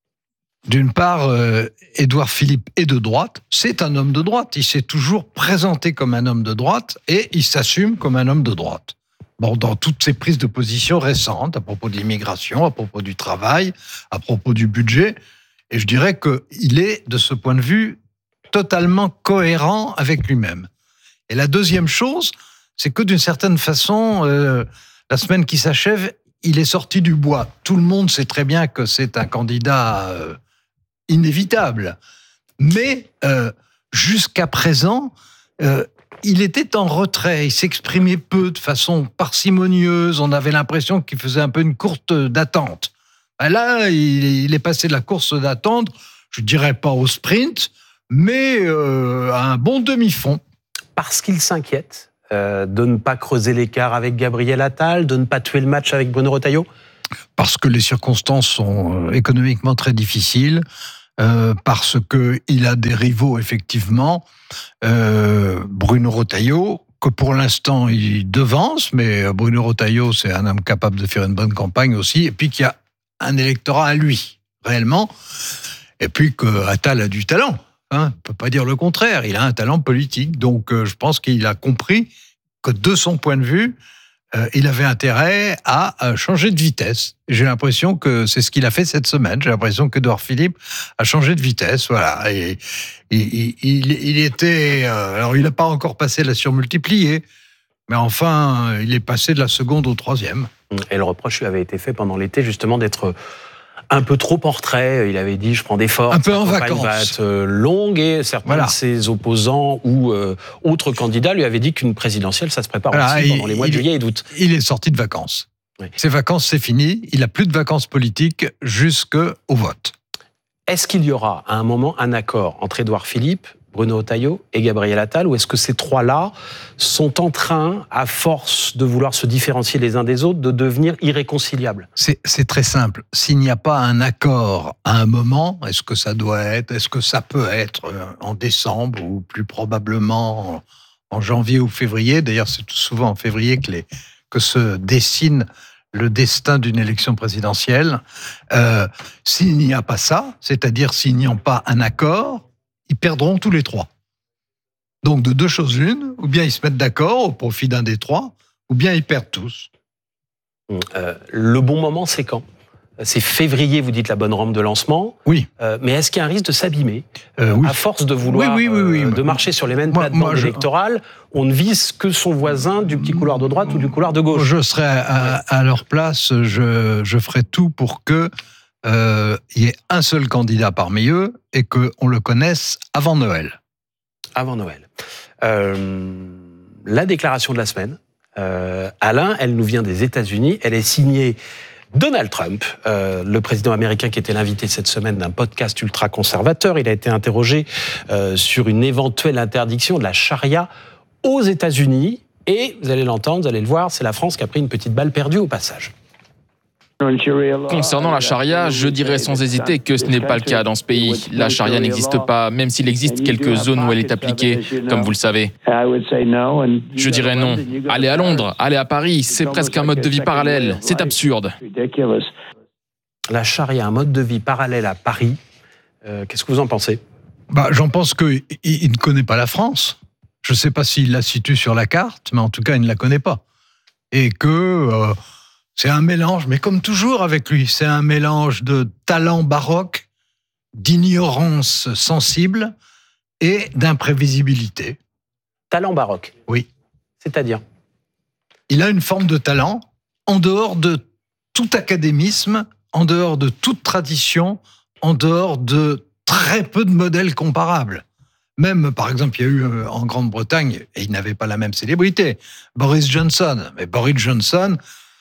D'une part, euh, Édouard Philippe est de droite, c'est un homme de droite. Il s'est toujours présenté comme un homme de droite et il s'assume comme un homme de droite. Bon, dans toutes ses prises de position récentes, à propos de l'immigration, à propos du travail, à propos du budget, et je dirais qu'il est, de ce point de vue, totalement cohérent avec lui-même. Et la deuxième chose, c'est que d'une certaine façon, euh, la semaine qui s'achève, il est sorti du bois. Tout le monde sait très bien que c'est un candidat euh, inévitable. Mais euh, jusqu'à présent, euh, il était en retrait. Il s'exprimait peu, de façon parcimonieuse. On avait l'impression qu'il faisait un peu une course d'attente. Ben là, il, il est passé de la course d'attente, je dirais pas au sprint, mais euh, à un bon demi-fond. Parce qu'il s'inquiète euh, de ne pas creuser l'écart avec Gabriel Attal, de ne pas tuer le match avec Bruno Retailleau? Parce que les circonstances sont économiquement très difficiles, euh, parce qu'il a des rivaux, effectivement. Euh, Bruno Retailleau, que pour l'instant il devance, mais Bruno Retailleau, c'est un homme capable de faire une bonne campagne aussi, et puis qu'il y a un électorat à lui, réellement, et puis que Attal a du talent. Hein, on ne peut pas dire le contraire, il a un talent politique, donc euh, je pense qu'il a compris que de son point de vue, euh, il avait intérêt à euh, changer de vitesse. J'ai l'impression que c'est ce qu'il a fait cette semaine, j'ai l'impression qu'Édouard Philippe a changé de vitesse, voilà, et il, il, il, il était... Euh, alors il n'a pas encore passé la surmultipliée, mais enfin, il est passé de la seconde au troisième. Et le reproche lui avait été fait pendant l'été, justement, d'être un peu trop en retrait. Il avait dit, je prends des forces. Un peu en la campagne vacances. va être longue, et certains Voilà. de ses opposants ou euh, autres candidats lui avaient dit qu'une présidentielle, ça se prépare Voilà, aussi il- pendant les mois de il- juillet et d'août. Il est sorti de vacances. Oui. Ses vacances, c'est fini. Il n'a plus de vacances politiques jusqu'au vote. Est-ce qu'il y aura à un moment un accord entre Édouard Philippe, Bruno Retailleau et Gabriel Attal, ou est-ce que ces trois-là sont en train, à force de vouloir se différencier les uns des autres, de devenir irréconciliables? C'est, c'est très simple. S'il n'y a pas un accord à un moment, est-ce que ça doit être, est-ce que ça peut être euh, en décembre ou plus probablement en janvier ou février? D'ailleurs, c'est tout souvent en février que, les, que se dessine le destin d'une élection présidentielle. Euh, s'il n'y a pas ça, c'est-à-dire s'il n'y a pas un accord, ils perdront tous les trois. Donc, de deux choses l'une, ou bien ils se mettent d'accord au profit d'un des trois, ou bien ils perdent tous. Euh, le bon moment, c'est quand? C'est février, vous dites, la bonne rampe de lancement. Oui. Euh, mais est-ce qu'il y a un risque de s'abîmer? Euh, oui. À force de vouloir Oui, oui, oui, oui. euh, de marcher sur les mêmes Moi- plates-bandes moi, je- électorales, on ne vise que son voisin du petit couloir de droite ou du couloir de gauche. Je serais à, à leur place, je, je ferais tout pour que euh, il y ait un seul candidat parmi eux et qu'on le connaisse avant Noël. Avant Noël. Euh, la déclaration de la semaine, euh, Alain, elle nous vient des États-Unis. Elle est signée Donald Trump, euh, le président américain qui était l'invité cette semaine d'un podcast ultra-conservateur. Il a été interrogé euh, sur une éventuelle interdiction de la charia aux États-Unis. Et vous allez l'entendre, vous allez le voir, c'est la France qui a pris une petite balle perdue au passage. Concernant la charia, je dirais sans hésiter que ce n'est pas le cas dans ce pays. La charia n'existe pas, même s'il existe quelques zones où elle est appliquée, comme vous le savez. Je dirais non. Allez à Londres, allez à Paris, c'est presque un mode de vie parallèle. C'est absurde. La charia, un mode de vie parallèle à Paris. Euh, qu'est-ce que vous en pensez? Bah, j'en pense qu'il il ne connaît pas la France. Je ne sais pas s'il la situe sur la carte, mais en tout cas, il ne la connaît pas. Et que euh, c'est un mélange, mais comme toujours avec lui, c'est un mélange de talent baroque, d'ignorance sensible et d'imprévisibilité. Talent baroque. Oui. C'est-à-dire? Il a une forme de talent en dehors de tout académisme, en dehors de toute tradition, en dehors de très peu de modèles comparables. Même, par exemple, il y a eu euh, en Grande-Bretagne, et il n'avait pas la même célébrité, Boris Johnson. Mais Boris Johnson,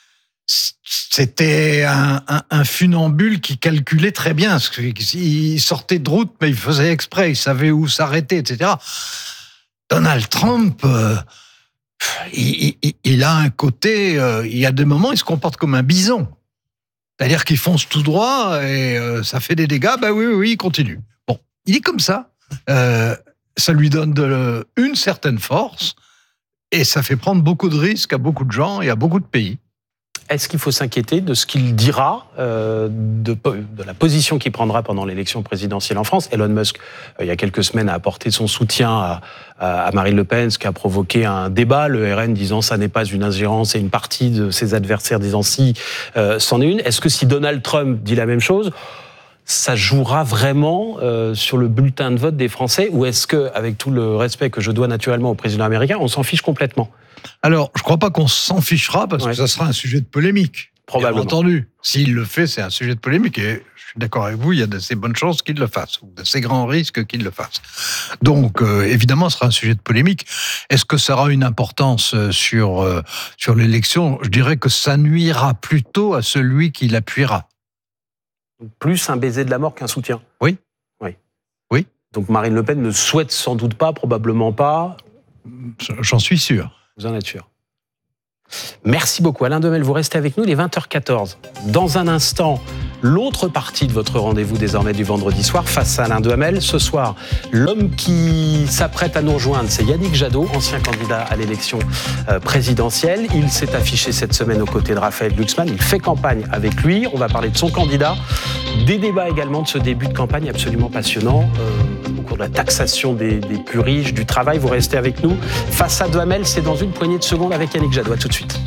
c'était un, un, un funambule qui calculait très bien. Il sortait de route, mais il faisait exprès, il savait où s'arrêter, et cetera. Donald Trump, euh, il, il, il a un côté... Euh, il y a des moments, il se comporte comme un bison. C'est-à-dire qu'il fonce tout droit et euh, ça fait des dégâts. Ben oui, oui, oui, il continue. Bon, il est comme ça. Euh, ça lui donne de, une certaine force et ça fait prendre beaucoup de risques à beaucoup de gens et à beaucoup de pays. Est-ce qu'il faut s'inquiéter de ce qu'il dira, euh, de, de la position qu'il prendra pendant l'élection présidentielle en France ? Elon Musk, euh, il y a quelques semaines, a apporté son soutien à, à, à Marine Le Pen, ce qui a provoqué un débat, le R N disant ça n'est pas une ingérence, et une partie de ses adversaires disant si, euh, c'en est une. Est-ce que si Donald Trump dit la même chose, ça jouera vraiment euh, sur le bulletin de vote des Français, ou est-ce que, avec tout le respect que je dois naturellement au président américain, on s'en fiche complètement ? Alors, je ne crois pas qu'on s'en fichera parce ouais. que ça sera un sujet de polémique. Probablement. Bien entendu. S'il le fait, c'est un sujet de polémique. Et je suis d'accord avec vous, il y a d'assez bonnes chances qu'il le fasse, ou d'assez grands risques qu'il le fasse. Donc, euh, évidemment, ce sera un sujet de polémique. Est-ce que ça aura une importance sur, euh, sur l'élection ? Je dirais que ça nuira plutôt à celui qui l'appuiera. Plus un baiser de la mort qu'un soutien. Oui. Oui. Oui. Donc Marine Le Pen ne souhaite sans doute pas, probablement pas. J'en suis sûr. Vous en êtes sûr. Merci beaucoup. Alain Demel, vous restez avec nous, il est vingt heures quatorze. Dans un instant, l'autre partie de votre rendez-vous désormais du vendredi soir face à Alain Demel. Ce soir, l'homme qui s'apprête à nous rejoindre, c'est Yannick Jadot, ancien candidat à l'élection présidentielle. Il s'est affiché cette semaine aux côtés de Raphaël Glucksmann. Il fait campagne avec lui. On va parler de son candidat. Des débats également de ce début de campagne absolument passionnant. Euh, au cours de la taxation des, des plus riches, du travail. Vous restez avec nous. Face à Demel, c'est dans une poignée de secondes avec Yannick Jadot. À tout de suite.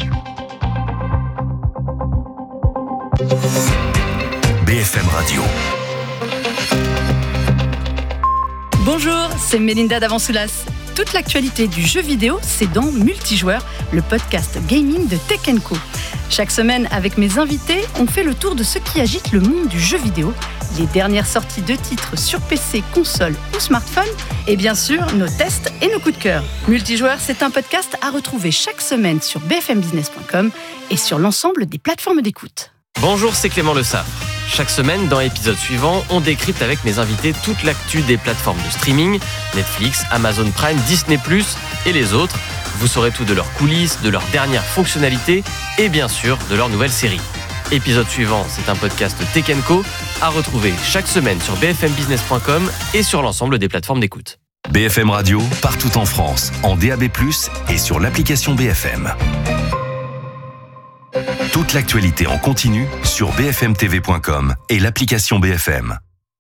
B F M Radio. Bonjour, c'est Mélinda Davansoulas. Toute l'actualité du jeu vidéo, c'est dans Multijoueur, le podcast gaming de Tech and Co. Chaque semaine, avec mes invités, on fait le tour de ce qui agite le monde du jeu vidéo, les dernières sorties de titres sur P C, console ou smartphone, et bien sûr, nos tests et nos coups de cœur. Multijoueur, c'est un podcast à retrouver chaque semaine sur b f m business point com et sur l'ensemble des plateformes d'écoute. Bonjour, c'est Clément Le Saffre. Chaque semaine, dans l'épisode suivant, on décrypte avec mes invités toute l'actu des plateformes de streaming, Netflix, Amazon Prime, Disney plus, et les autres. Vous saurez tout de leurs coulisses, de leurs dernières fonctionnalités et bien sûr de leurs nouvelles séries. Épisode suivant, c'est un podcast Tech and Co à retrouver chaque semaine sur b f m business point com et sur l'ensemble des plateformes d'écoute. B F M Radio, partout en France, en D A B plus, et sur l'application B F M. Toute l'actualité en continu sur b f m t v point com et l'application B F M.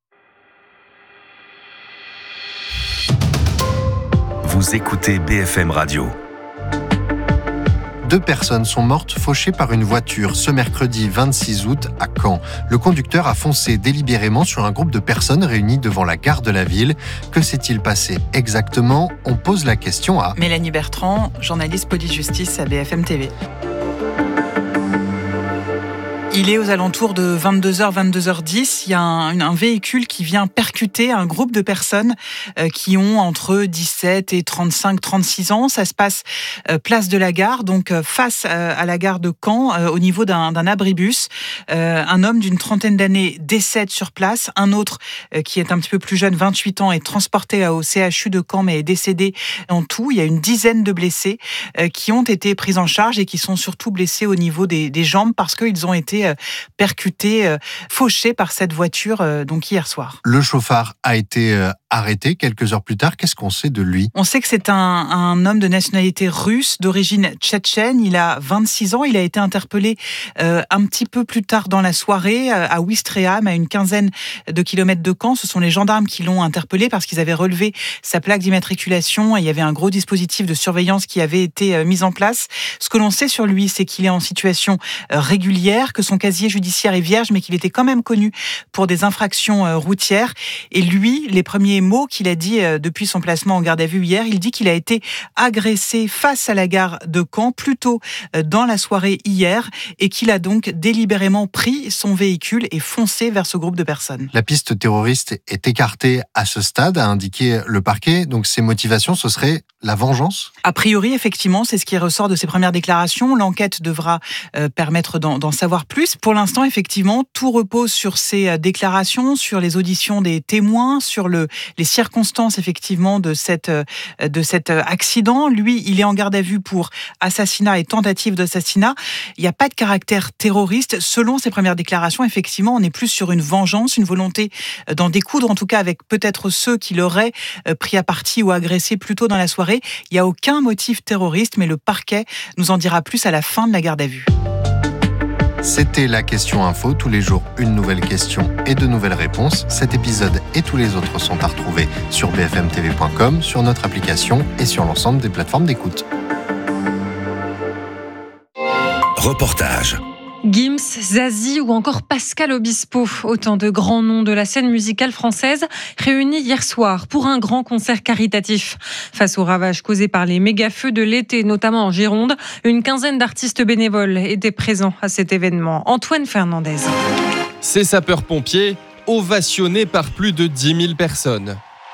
Vous écoutez B F M Radio. Deux personnes sont mortes fauchées par une voiture ce mercredi vingt-six août à Caen. Le conducteur a foncé délibérément sur un groupe de personnes réunies devant la gare de la ville. Que s'est-il passé exactement ? On pose la question à Mélanie Bertrand, journaliste police-justice à B F M T V. Il est aux alentours de vingt-deux heures, vingt-deux heures dix. Il y a un, un véhicule qui vient percuter un groupe de personnes euh, qui ont entre dix-sept et trente-cinq, trente-six ans. Ça se passe euh, place de la Gare, donc euh, face euh, à la gare de Caen, euh, au niveau d'un, d'un abribus. Euh, un homme d'une trentaine d'années décède sur place. Un autre euh, qui est un petit peu plus jeune, vingt-huit ans, est transporté au C H U de Caen, mais est décédé en tout. Il y a une dizaine de blessés euh, qui ont été pris en charge et qui sont surtout blessés au niveau des, des jambes parce qu'ils ont été percuté, fauché par cette voiture donc hier soir. Le chauffard a été arrêté quelques heures plus tard. Qu'est-ce qu'on sait de lui ? On sait que c'est un, un homme de nationalité russe, d'origine tchétchène. Il a vingt-six ans. Il a été interpellé euh, un petit peu plus tard dans la soirée à Ouistreham, à une quinzaine de kilomètres de Caen. Ce sont les gendarmes qui l'ont interpellé parce qu'ils avaient relevé sa plaque d'immatriculation et il y avait un gros dispositif de surveillance qui avait été mis en place. Ce que l'on sait sur lui, c'est qu'il est en situation régulière, que son casier judiciaire est vierge, mais qu'il était quand même connu pour des infractions routières. Et lui, les premiers derniers mots qu'il a dit depuis son placement en garde à vue hier. Il dit qu'il a été agressé face à la gare de Caen, plus tôt dans la soirée hier, et qu'il a donc délibérément pris son véhicule et foncé vers ce groupe de personnes. La piste terroriste est écartée à ce stade, a indiqué le parquet. Donc ses motivations, ce serait la vengeance ? A priori, effectivement, c'est ce qui ressort de ses premières déclarations. L'enquête devra euh, permettre d'en, d'en savoir plus. Pour l'instant, effectivement, tout repose sur ces déclarations, sur les auditions des témoins, sur le, les circonstances, effectivement, de, cette, de cet accident. Lui, il est en garde à vue pour assassinat et tentative d'assassinat. Il n'y a pas de caractère terroriste. Selon ses premières déclarations, effectivement, on est plus sur une vengeance, une volonté d'en découdre, en tout cas avec peut-être ceux qui l'auraient pris à partie ou agressé plus tôt dans la soirée. Il n'y a aucun motif terroriste, mais le parquet nous en dira plus à la fin de la garde à vue. C'était la question info. Tous les jours, une nouvelle question et de nouvelles réponses. Cet épisode et tous les autres sont à retrouver sur b f m t v point com, sur notre application et sur l'ensemble des plateformes d'écoute. Reportage. Gims, Zazie ou encore Pascal Obispo, autant de grands noms de la scène musicale française réunis hier soir pour un grand concert caritatif. Face aux ravages causés par les méga-feux de l'été, notamment en Gironde, une quinzaine d'artistes bénévoles étaient présents à cet événement. Antoine Fernandez. Ces sapeurs-pompiers, ovationnés par plus de dix mille personnes.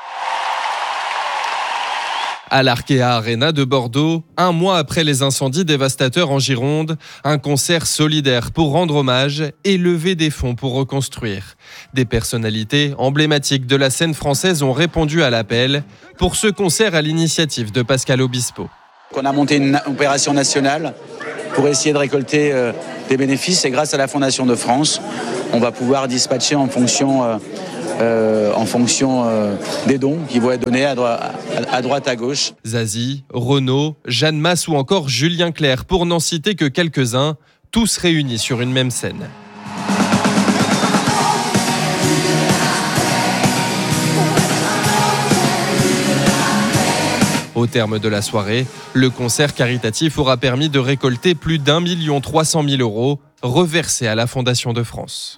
À l'Arkea Arena de Bordeaux, un mois après les incendies dévastateurs en Gironde, un concert solidaire pour rendre hommage et lever des fonds pour reconstruire. Des personnalités emblématiques de la scène française ont répondu à l'appel pour ce concert à l'initiative de Pascal Obispo. On a monté une opération nationale pour essayer de récolter euh, des bénéfices et grâce à la Fondation de France, on va pouvoir dispatcher en fonction... Euh, Euh, en fonction euh, des dons qui vont être donnés à, dro- à, à droite, à gauche. Zazie, Renaud, Jeanne Masse ou encore Julien Clerc, pour n'en citer que quelques-uns, tous réunis sur une même scène. Au terme de la soirée, le concert caritatif aura permis de récolter plus d'un million trois cent mille euros reversés à la Fondation de France.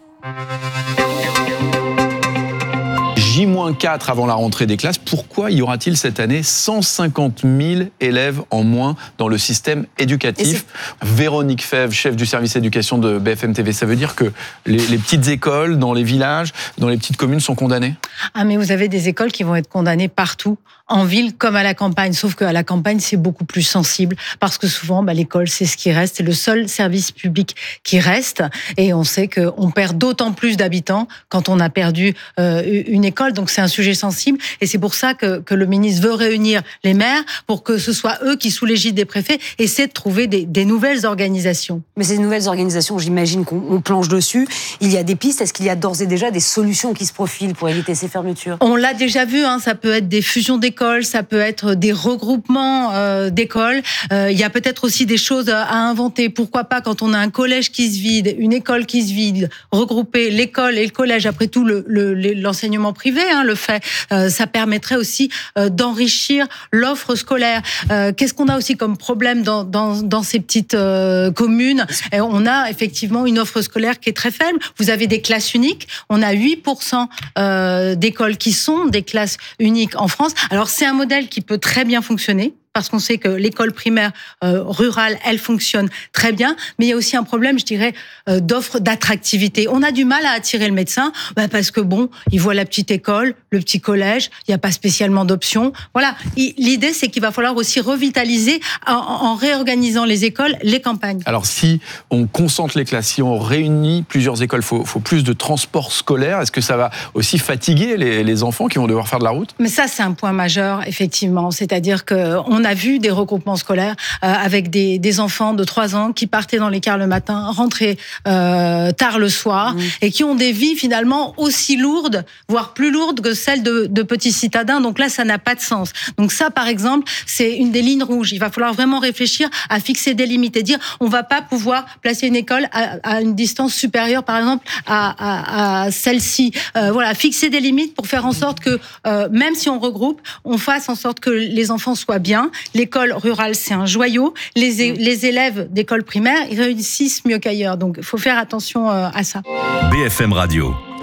J moins quatre avant la rentrée des classes. Pourquoi y aura-t-il cette année cent cinquante mille élèves en moins dans le système éducatif ? Véronique Fèvre, chef du service éducation de B F M T V, ça veut dire que les, les petites écoles dans les villages, dans les petites communes sont condamnées ? Ah mais vous avez des écoles qui vont être condamnées partout, en ville comme à la campagne, sauf qu'à la campagne c'est beaucoup plus sensible parce que souvent bah, l'école c'est ce qui reste, c'est le seul service public qui reste et on sait qu'on perd d'autant plus d'habitants quand on a perdu euh, une école, donc c'est un sujet sensible et c'est pour ça que, que le ministre veut réunir les maires pour que ce soit eux qui, sous l'égide des préfets, essaient de trouver des, des nouvelles organisations. Mais ces nouvelles organisations, j'imagine qu'on on planche dessus, il y a des pistes, est-ce qu'il y a d'ores et déjà des solutions qui se profilent pour éviter ces fermetures ? On l'a déjà vu, hein, ça peut être des fusions d'écoles, ça peut être des regroupements euh, d'écoles. Euh, il y a peut-être aussi des choses à inventer. Pourquoi pas, quand on a un collège qui se vide, une école qui se vide, regrouper l'école et le collège, après tout le, le, l'enseignement privé hein, le fait, euh, ça permettrait aussi euh, d'enrichir l'offre scolaire. Euh, qu'est-ce qu'on a aussi comme problème dans, dans, dans ces petites euh, communes ? Et on a effectivement une offre scolaire qui est très faible. Vous avez des classes uniques. On a huit pour cent euh, d'écoles qui sont des classes uniques en France. Alors, c'est un modèle qui peut très bien fonctionner parce qu'on sait que l'école primaire euh, rurale, elle fonctionne très bien, mais il y a aussi un problème, je dirais, euh, d'offre d'attractivité. On a du mal à attirer le médecin bah parce que, bon, il voit la petite école, le petit collège, il n'y a pas spécialement d'options. Voilà, il, l'idée, c'est qu'il va falloir aussi revitaliser, en, en réorganisant les écoles, les campagnes. Alors, si on concentre les classes, si on réunit plusieurs écoles, il faut, faut plus de transport scolaire. Est-ce que ça va aussi fatiguer les, les enfants qui vont devoir faire de la route ? Mais ça, c'est un point majeur, effectivement. C'est-à-dire qu'on a vu des regroupements scolaires euh, avec des, des enfants de trois ans qui partaient dans les cars le matin, rentraient euh, tard le soir, mmh. et qui ont des vies finalement aussi lourdes, voire plus lourdes que celles de, de petits citadins. Donc là, ça n'a pas de sens. Donc ça, par exemple, c'est une des lignes rouges. Il va falloir vraiment réfléchir à fixer des limites et dire on va pas pouvoir placer une école à, à une distance supérieure, par exemple, à, à, à celle-ci. Euh, voilà, fixer des limites pour faire en sorte que, euh, même si on regroupe, on fasse en sorte que les enfants soient bien. L'école rurale, c'est un joyau. Les, les élèves d'école primaire, ils réussissent mieux qu'ailleurs. Donc, il faut faire attention à ça. B F M Radio,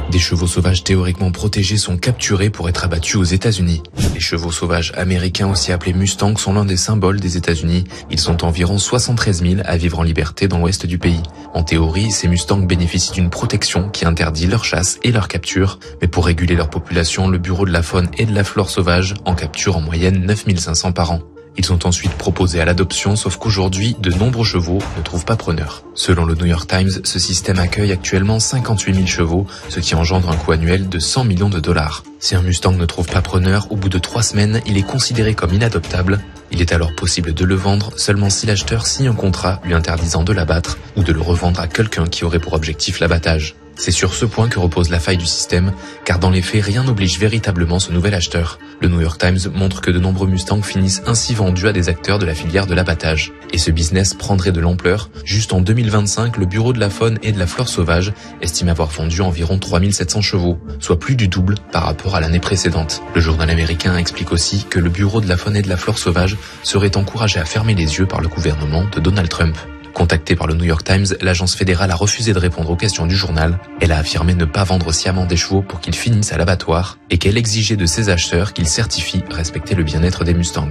Des chevaux sauvages théoriquement protégés sont capturés pour être abattus aux États-Unis. Les chevaux sauvages américains, aussi appelés Mustangs, sont l'un des symboles des États-Unis. Ils sont environ soixante-treize mille à vivre en liberté dans l'ouest du pays. En théorie, ces Mustangs bénéficient d'une protection qui interdit leur chasse et leur capture. Mais pour réguler leur population, le Bureau de la faune et de la flore sauvage en capture en moyenne neuf mille cinq cents par an. Ils sont ensuite proposés à l'adoption, sauf qu'aujourd'hui, de nombreux chevaux ne trouvent pas preneur. Selon le New York Times, ce système accueille actuellement cinquante-huit mille chevaux, ce qui engendre un coût annuel de cent millions de dollars. Si un Mustang ne trouve pas preneur, au bout de trois semaines, il est considéré comme inadoptable. Il est alors possible de le vendre seulement si l'acheteur signe un contrat lui interdisant de l'abattre ou de le revendre à quelqu'un qui aurait pour objectif l'abattage. C'est sur ce point que repose la faille du système, car dans les faits, rien n'oblige véritablement ce nouvel acheteur. Le New York Times montre que de nombreux Mustangs finissent ainsi vendus à des acteurs de la filière de l'abattage. Et ce business prendrait de l'ampleur. Juste en deux mille vingt-cinq, le Bureau de la faune et de la flore sauvage estime avoir vendu environ trois mille sept cents chevaux, soit plus du double par rapport à l'année précédente. Le journal américain explique aussi que le Bureau de la faune et de la flore sauvage serait encouragé à fermer les yeux par le gouvernement de Donald Trump. Contactée par le New York Times, l'agence fédérale a refusé de répondre aux questions du journal. Elle a affirmé ne pas vendre sciemment des chevaux pour qu'ils finissent à l'abattoir et qu'elle exigeait de ses acheteurs qu'ils certifient respecter le bien-être des Mustangs.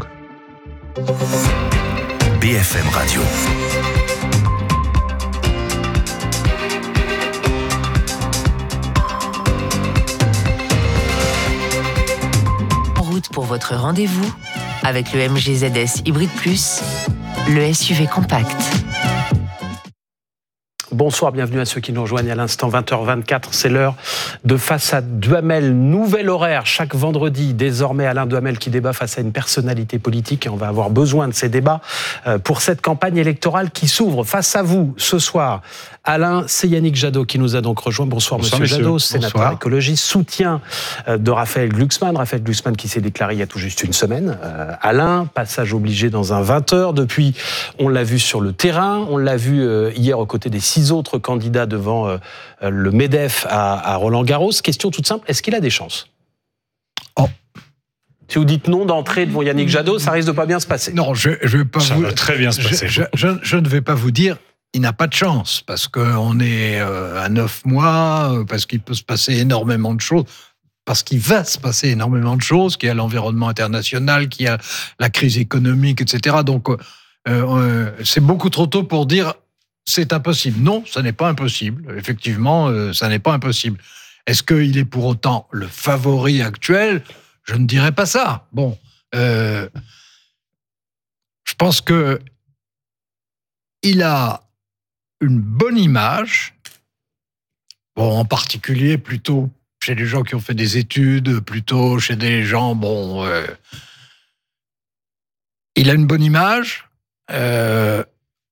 B F M Radio. En route pour votre rendez-vous avec le M G Z S Hybrid Plus, le S U V compact. Bonsoir, bienvenue à ceux qui nous rejoignent à l'instant, vingt heures vingt-quatre, c'est l'heure de Face à Duhamel. Nouvel horaire chaque vendredi, désormais Alain Duhamel qui débat face à une personnalité politique et on va avoir besoin de ces débats pour cette campagne électorale qui s'ouvre. Face à vous ce soir, Alain, c'est Yannick Jadot qui nous a donc rejoint. Bonsoir, Bonsoir Monsieur Jadot, sénateur Bonsoir. écologiste, soutien de Raphaël Glucksmann. Raphaël Glucksmann qui s'est déclaré il y a tout juste une semaine. Euh, Alain, passage obligé dans un vingt heures. Depuis, on l'a vu sur le terrain, on l'a vu euh, hier aux côtés des six autres candidats devant euh, le MEDEF à, à Roland-Garros. Question toute simple, est-ce qu'il a des chances ? Oh. Si vous dites non d'entrée devant Yannick Jadot, ça risque de pas bien se passer. Non, je, je vais pas ça vous... va très bien se passer. Je, je, je, je ne vais pas vous dire il n'a pas de chance, parce qu'on est à neuf mois, parce qu'il peut se passer énormément de choses, parce qu'il va se passer énormément de choses, qu'il y a l'environnement international, qu'il y a la crise économique, et cetera. Donc, euh, c'est beaucoup trop tôt pour dire c'est impossible. Non, ça n'est pas impossible. Effectivement, euh, ça n'est pas impossible. Est-ce qu'il est pour autant le favori actuel ? Je ne dirais pas ça. Bon, euh, je pense que il a une bonne image, bon, en particulier plutôt chez les gens qui ont fait des études, plutôt chez des gens, bon, euh, il a une bonne image. Euh,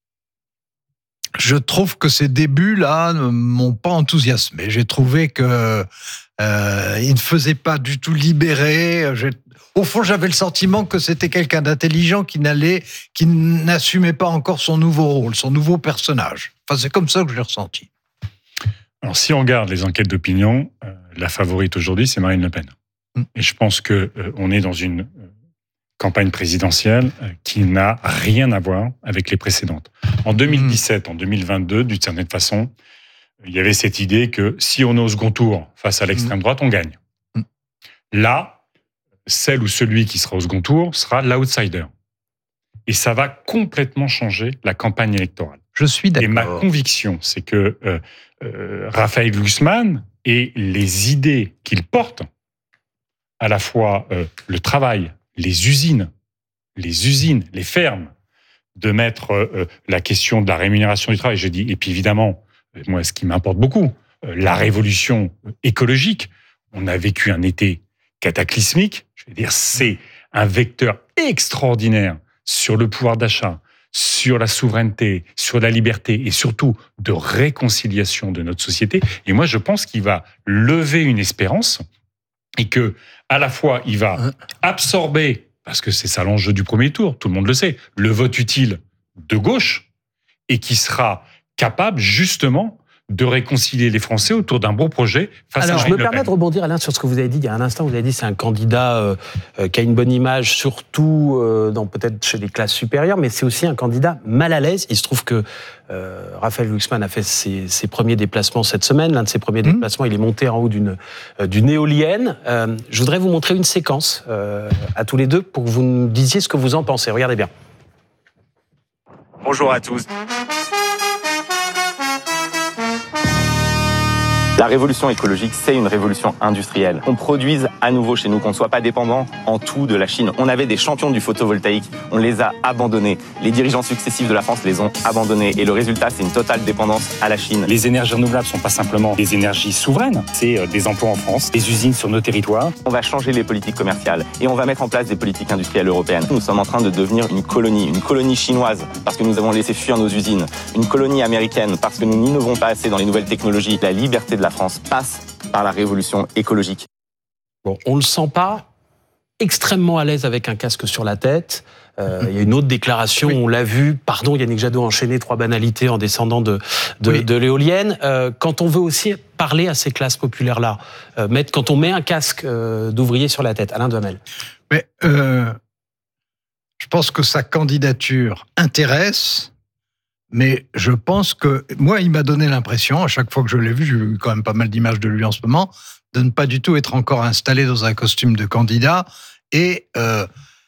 je trouve que ces débuts-là ne m'ont pas enthousiasmé. J'ai trouvé que euh, il ne faisait pas du tout libéré. J'ai, Au fond, j'avais le sentiment que c'était quelqu'un d'intelligent qui n'allait, qui n'assumait pas encore son nouveau rôle, son nouveau personnage. Enfin, c'est comme ça que je l'ai ressenti. Alors, si on regarde les enquêtes d'opinion, euh, la favorite aujourd'hui, c'est Marine Le Pen. Mm. Et je pense que euh, on est dans une euh, campagne présidentielle euh, qui n'a rien à voir avec les précédentes. En deux mille dix-sept, mm. en deux mille vingt-deux, d'une certaine façon, il y avait cette idée que si on est au second tour face à l'extrême droite, on gagne. Mm. Là, celle ou celui qui sera au second tour sera l'outsider. Et ça va complètement changer la campagne électorale. Je suis d'accord. Et ma conviction, c'est que euh, euh, Raphaël Glucksmann et les idées qu'il porte, à la fois euh, le travail, les usines, les usines, les fermes, de mettre euh, la question de la rémunération du travail, je dis, et puis évidemment, moi, ce qui m'importe beaucoup, euh, la révolution écologique. On a vécu un été cataclysmique. Je veux dire, c'est un vecteur extraordinaire sur le pouvoir d'achat, sur la souveraineté, sur la liberté et surtout de réconciliation de notre société. Et moi, je pense qu'il va lever une espérance et que, à la fois, il va absorber, parce que c'est ça l'enjeu du premier tour, tout le monde le sait, le vote utile de gauche et qui sera capable, justement, de réconcilier les Français autour d'un bon projet face Alors, à je Marine me Le permets Pen. de rebondir, Alain, sur ce que vous avez dit il y a un instant. Vous avez dit que c'est un candidat euh, euh, qui a une bonne image, surtout euh, dans peut-être chez les classes supérieures, mais c'est aussi un candidat mal à l'aise. Il se trouve que euh, Raphaël Glucksmann a fait ses, ses premiers déplacements cette semaine. L'un de ses premiers mmh. déplacements, il est monté en haut d'une, euh, d'une éolienne. Euh, je voudrais vous montrer une séquence euh, à tous les deux pour que vous nous disiez ce que vous en pensez. Regardez bien. Bonjour à tous. La révolution écologique, c'est une révolution industrielle. On produise à nouveau chez nous, qu'on ne soit pas dépendant en tout de la Chine. On avait des champions du photovoltaïque, on les a abandonnés. Les dirigeants successifs de la France les ont abandonnés. Et le résultat, c'est une totale dépendance à la Chine. Les énergies renouvelables ne sont pas simplement des énergies souveraines, c'est des emplois en France, des usines sur nos territoires. On va changer les politiques commerciales et on va mettre en place des politiques industrielles européennes. Nous sommes en train de devenir une colonie, une colonie chinoise parce que nous avons laissé fuir nos usines, une colonie américaine parce que nous n'innovons pas assez dans les nouvelles technologies. La liberté de la France passe par la révolution écologique. Bon, on le sent pas extrêmement à l'aise avec un casque sur la tête. Euh, il y a une autre déclaration, oui. On l'a vu, pardon Yannick Jadot, enchaîner trois banalités en descendant de, de, oui. de l'éolienne. Euh, quand on veut aussi parler à ces classes populaires-là, euh, mettre, quand on met un casque euh, d'ouvrier sur la tête, Alain Duhamel. Mais euh, je pense que sa candidature intéresse. Mais je pense que, moi, il m'a donné l'impression, à chaque fois que je l'ai vu, j'ai vu quand même pas mal d'images de lui en ce moment, de ne pas du tout être encore installé dans un costume de candidat et euh,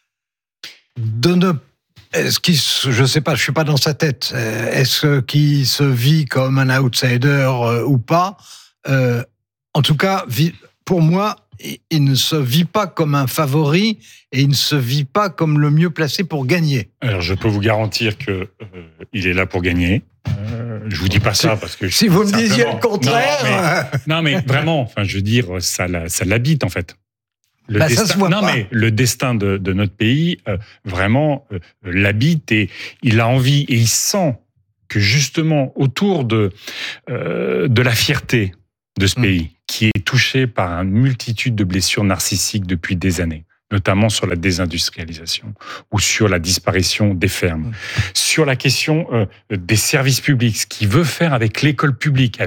de ne... Est-ce qu'il, je sais pas, je suis pas dans sa tête. Est-ce qu'il se vit comme un outsider euh, ou pas euh, En tout cas, pour moi, il ne se vit pas comme un favori et il ne se vit pas comme le mieux placé pour gagner. Alors, je peux vous garantir que euh, il est là pour gagner. Euh, je vous dis pas ça parce que... Si vous me disiez le contraire... Non, mais, non, mais vraiment, enfin, je veux dire, ça, ça l'habite, en fait. Le bah, destin, ça se voit non, pas. mais le destin de, de notre pays, euh, vraiment, euh, l'habite et il a envie et il sent que, justement, autour de, euh, de la fierté de ce mmh. pays, qui est touché par une multitude de blessures narcissiques depuis des années, notamment sur la désindustrialisation ou sur la disparition des fermes, mmh. sur la question euh, des services publics, ce qu'il veut faire avec l'école publique,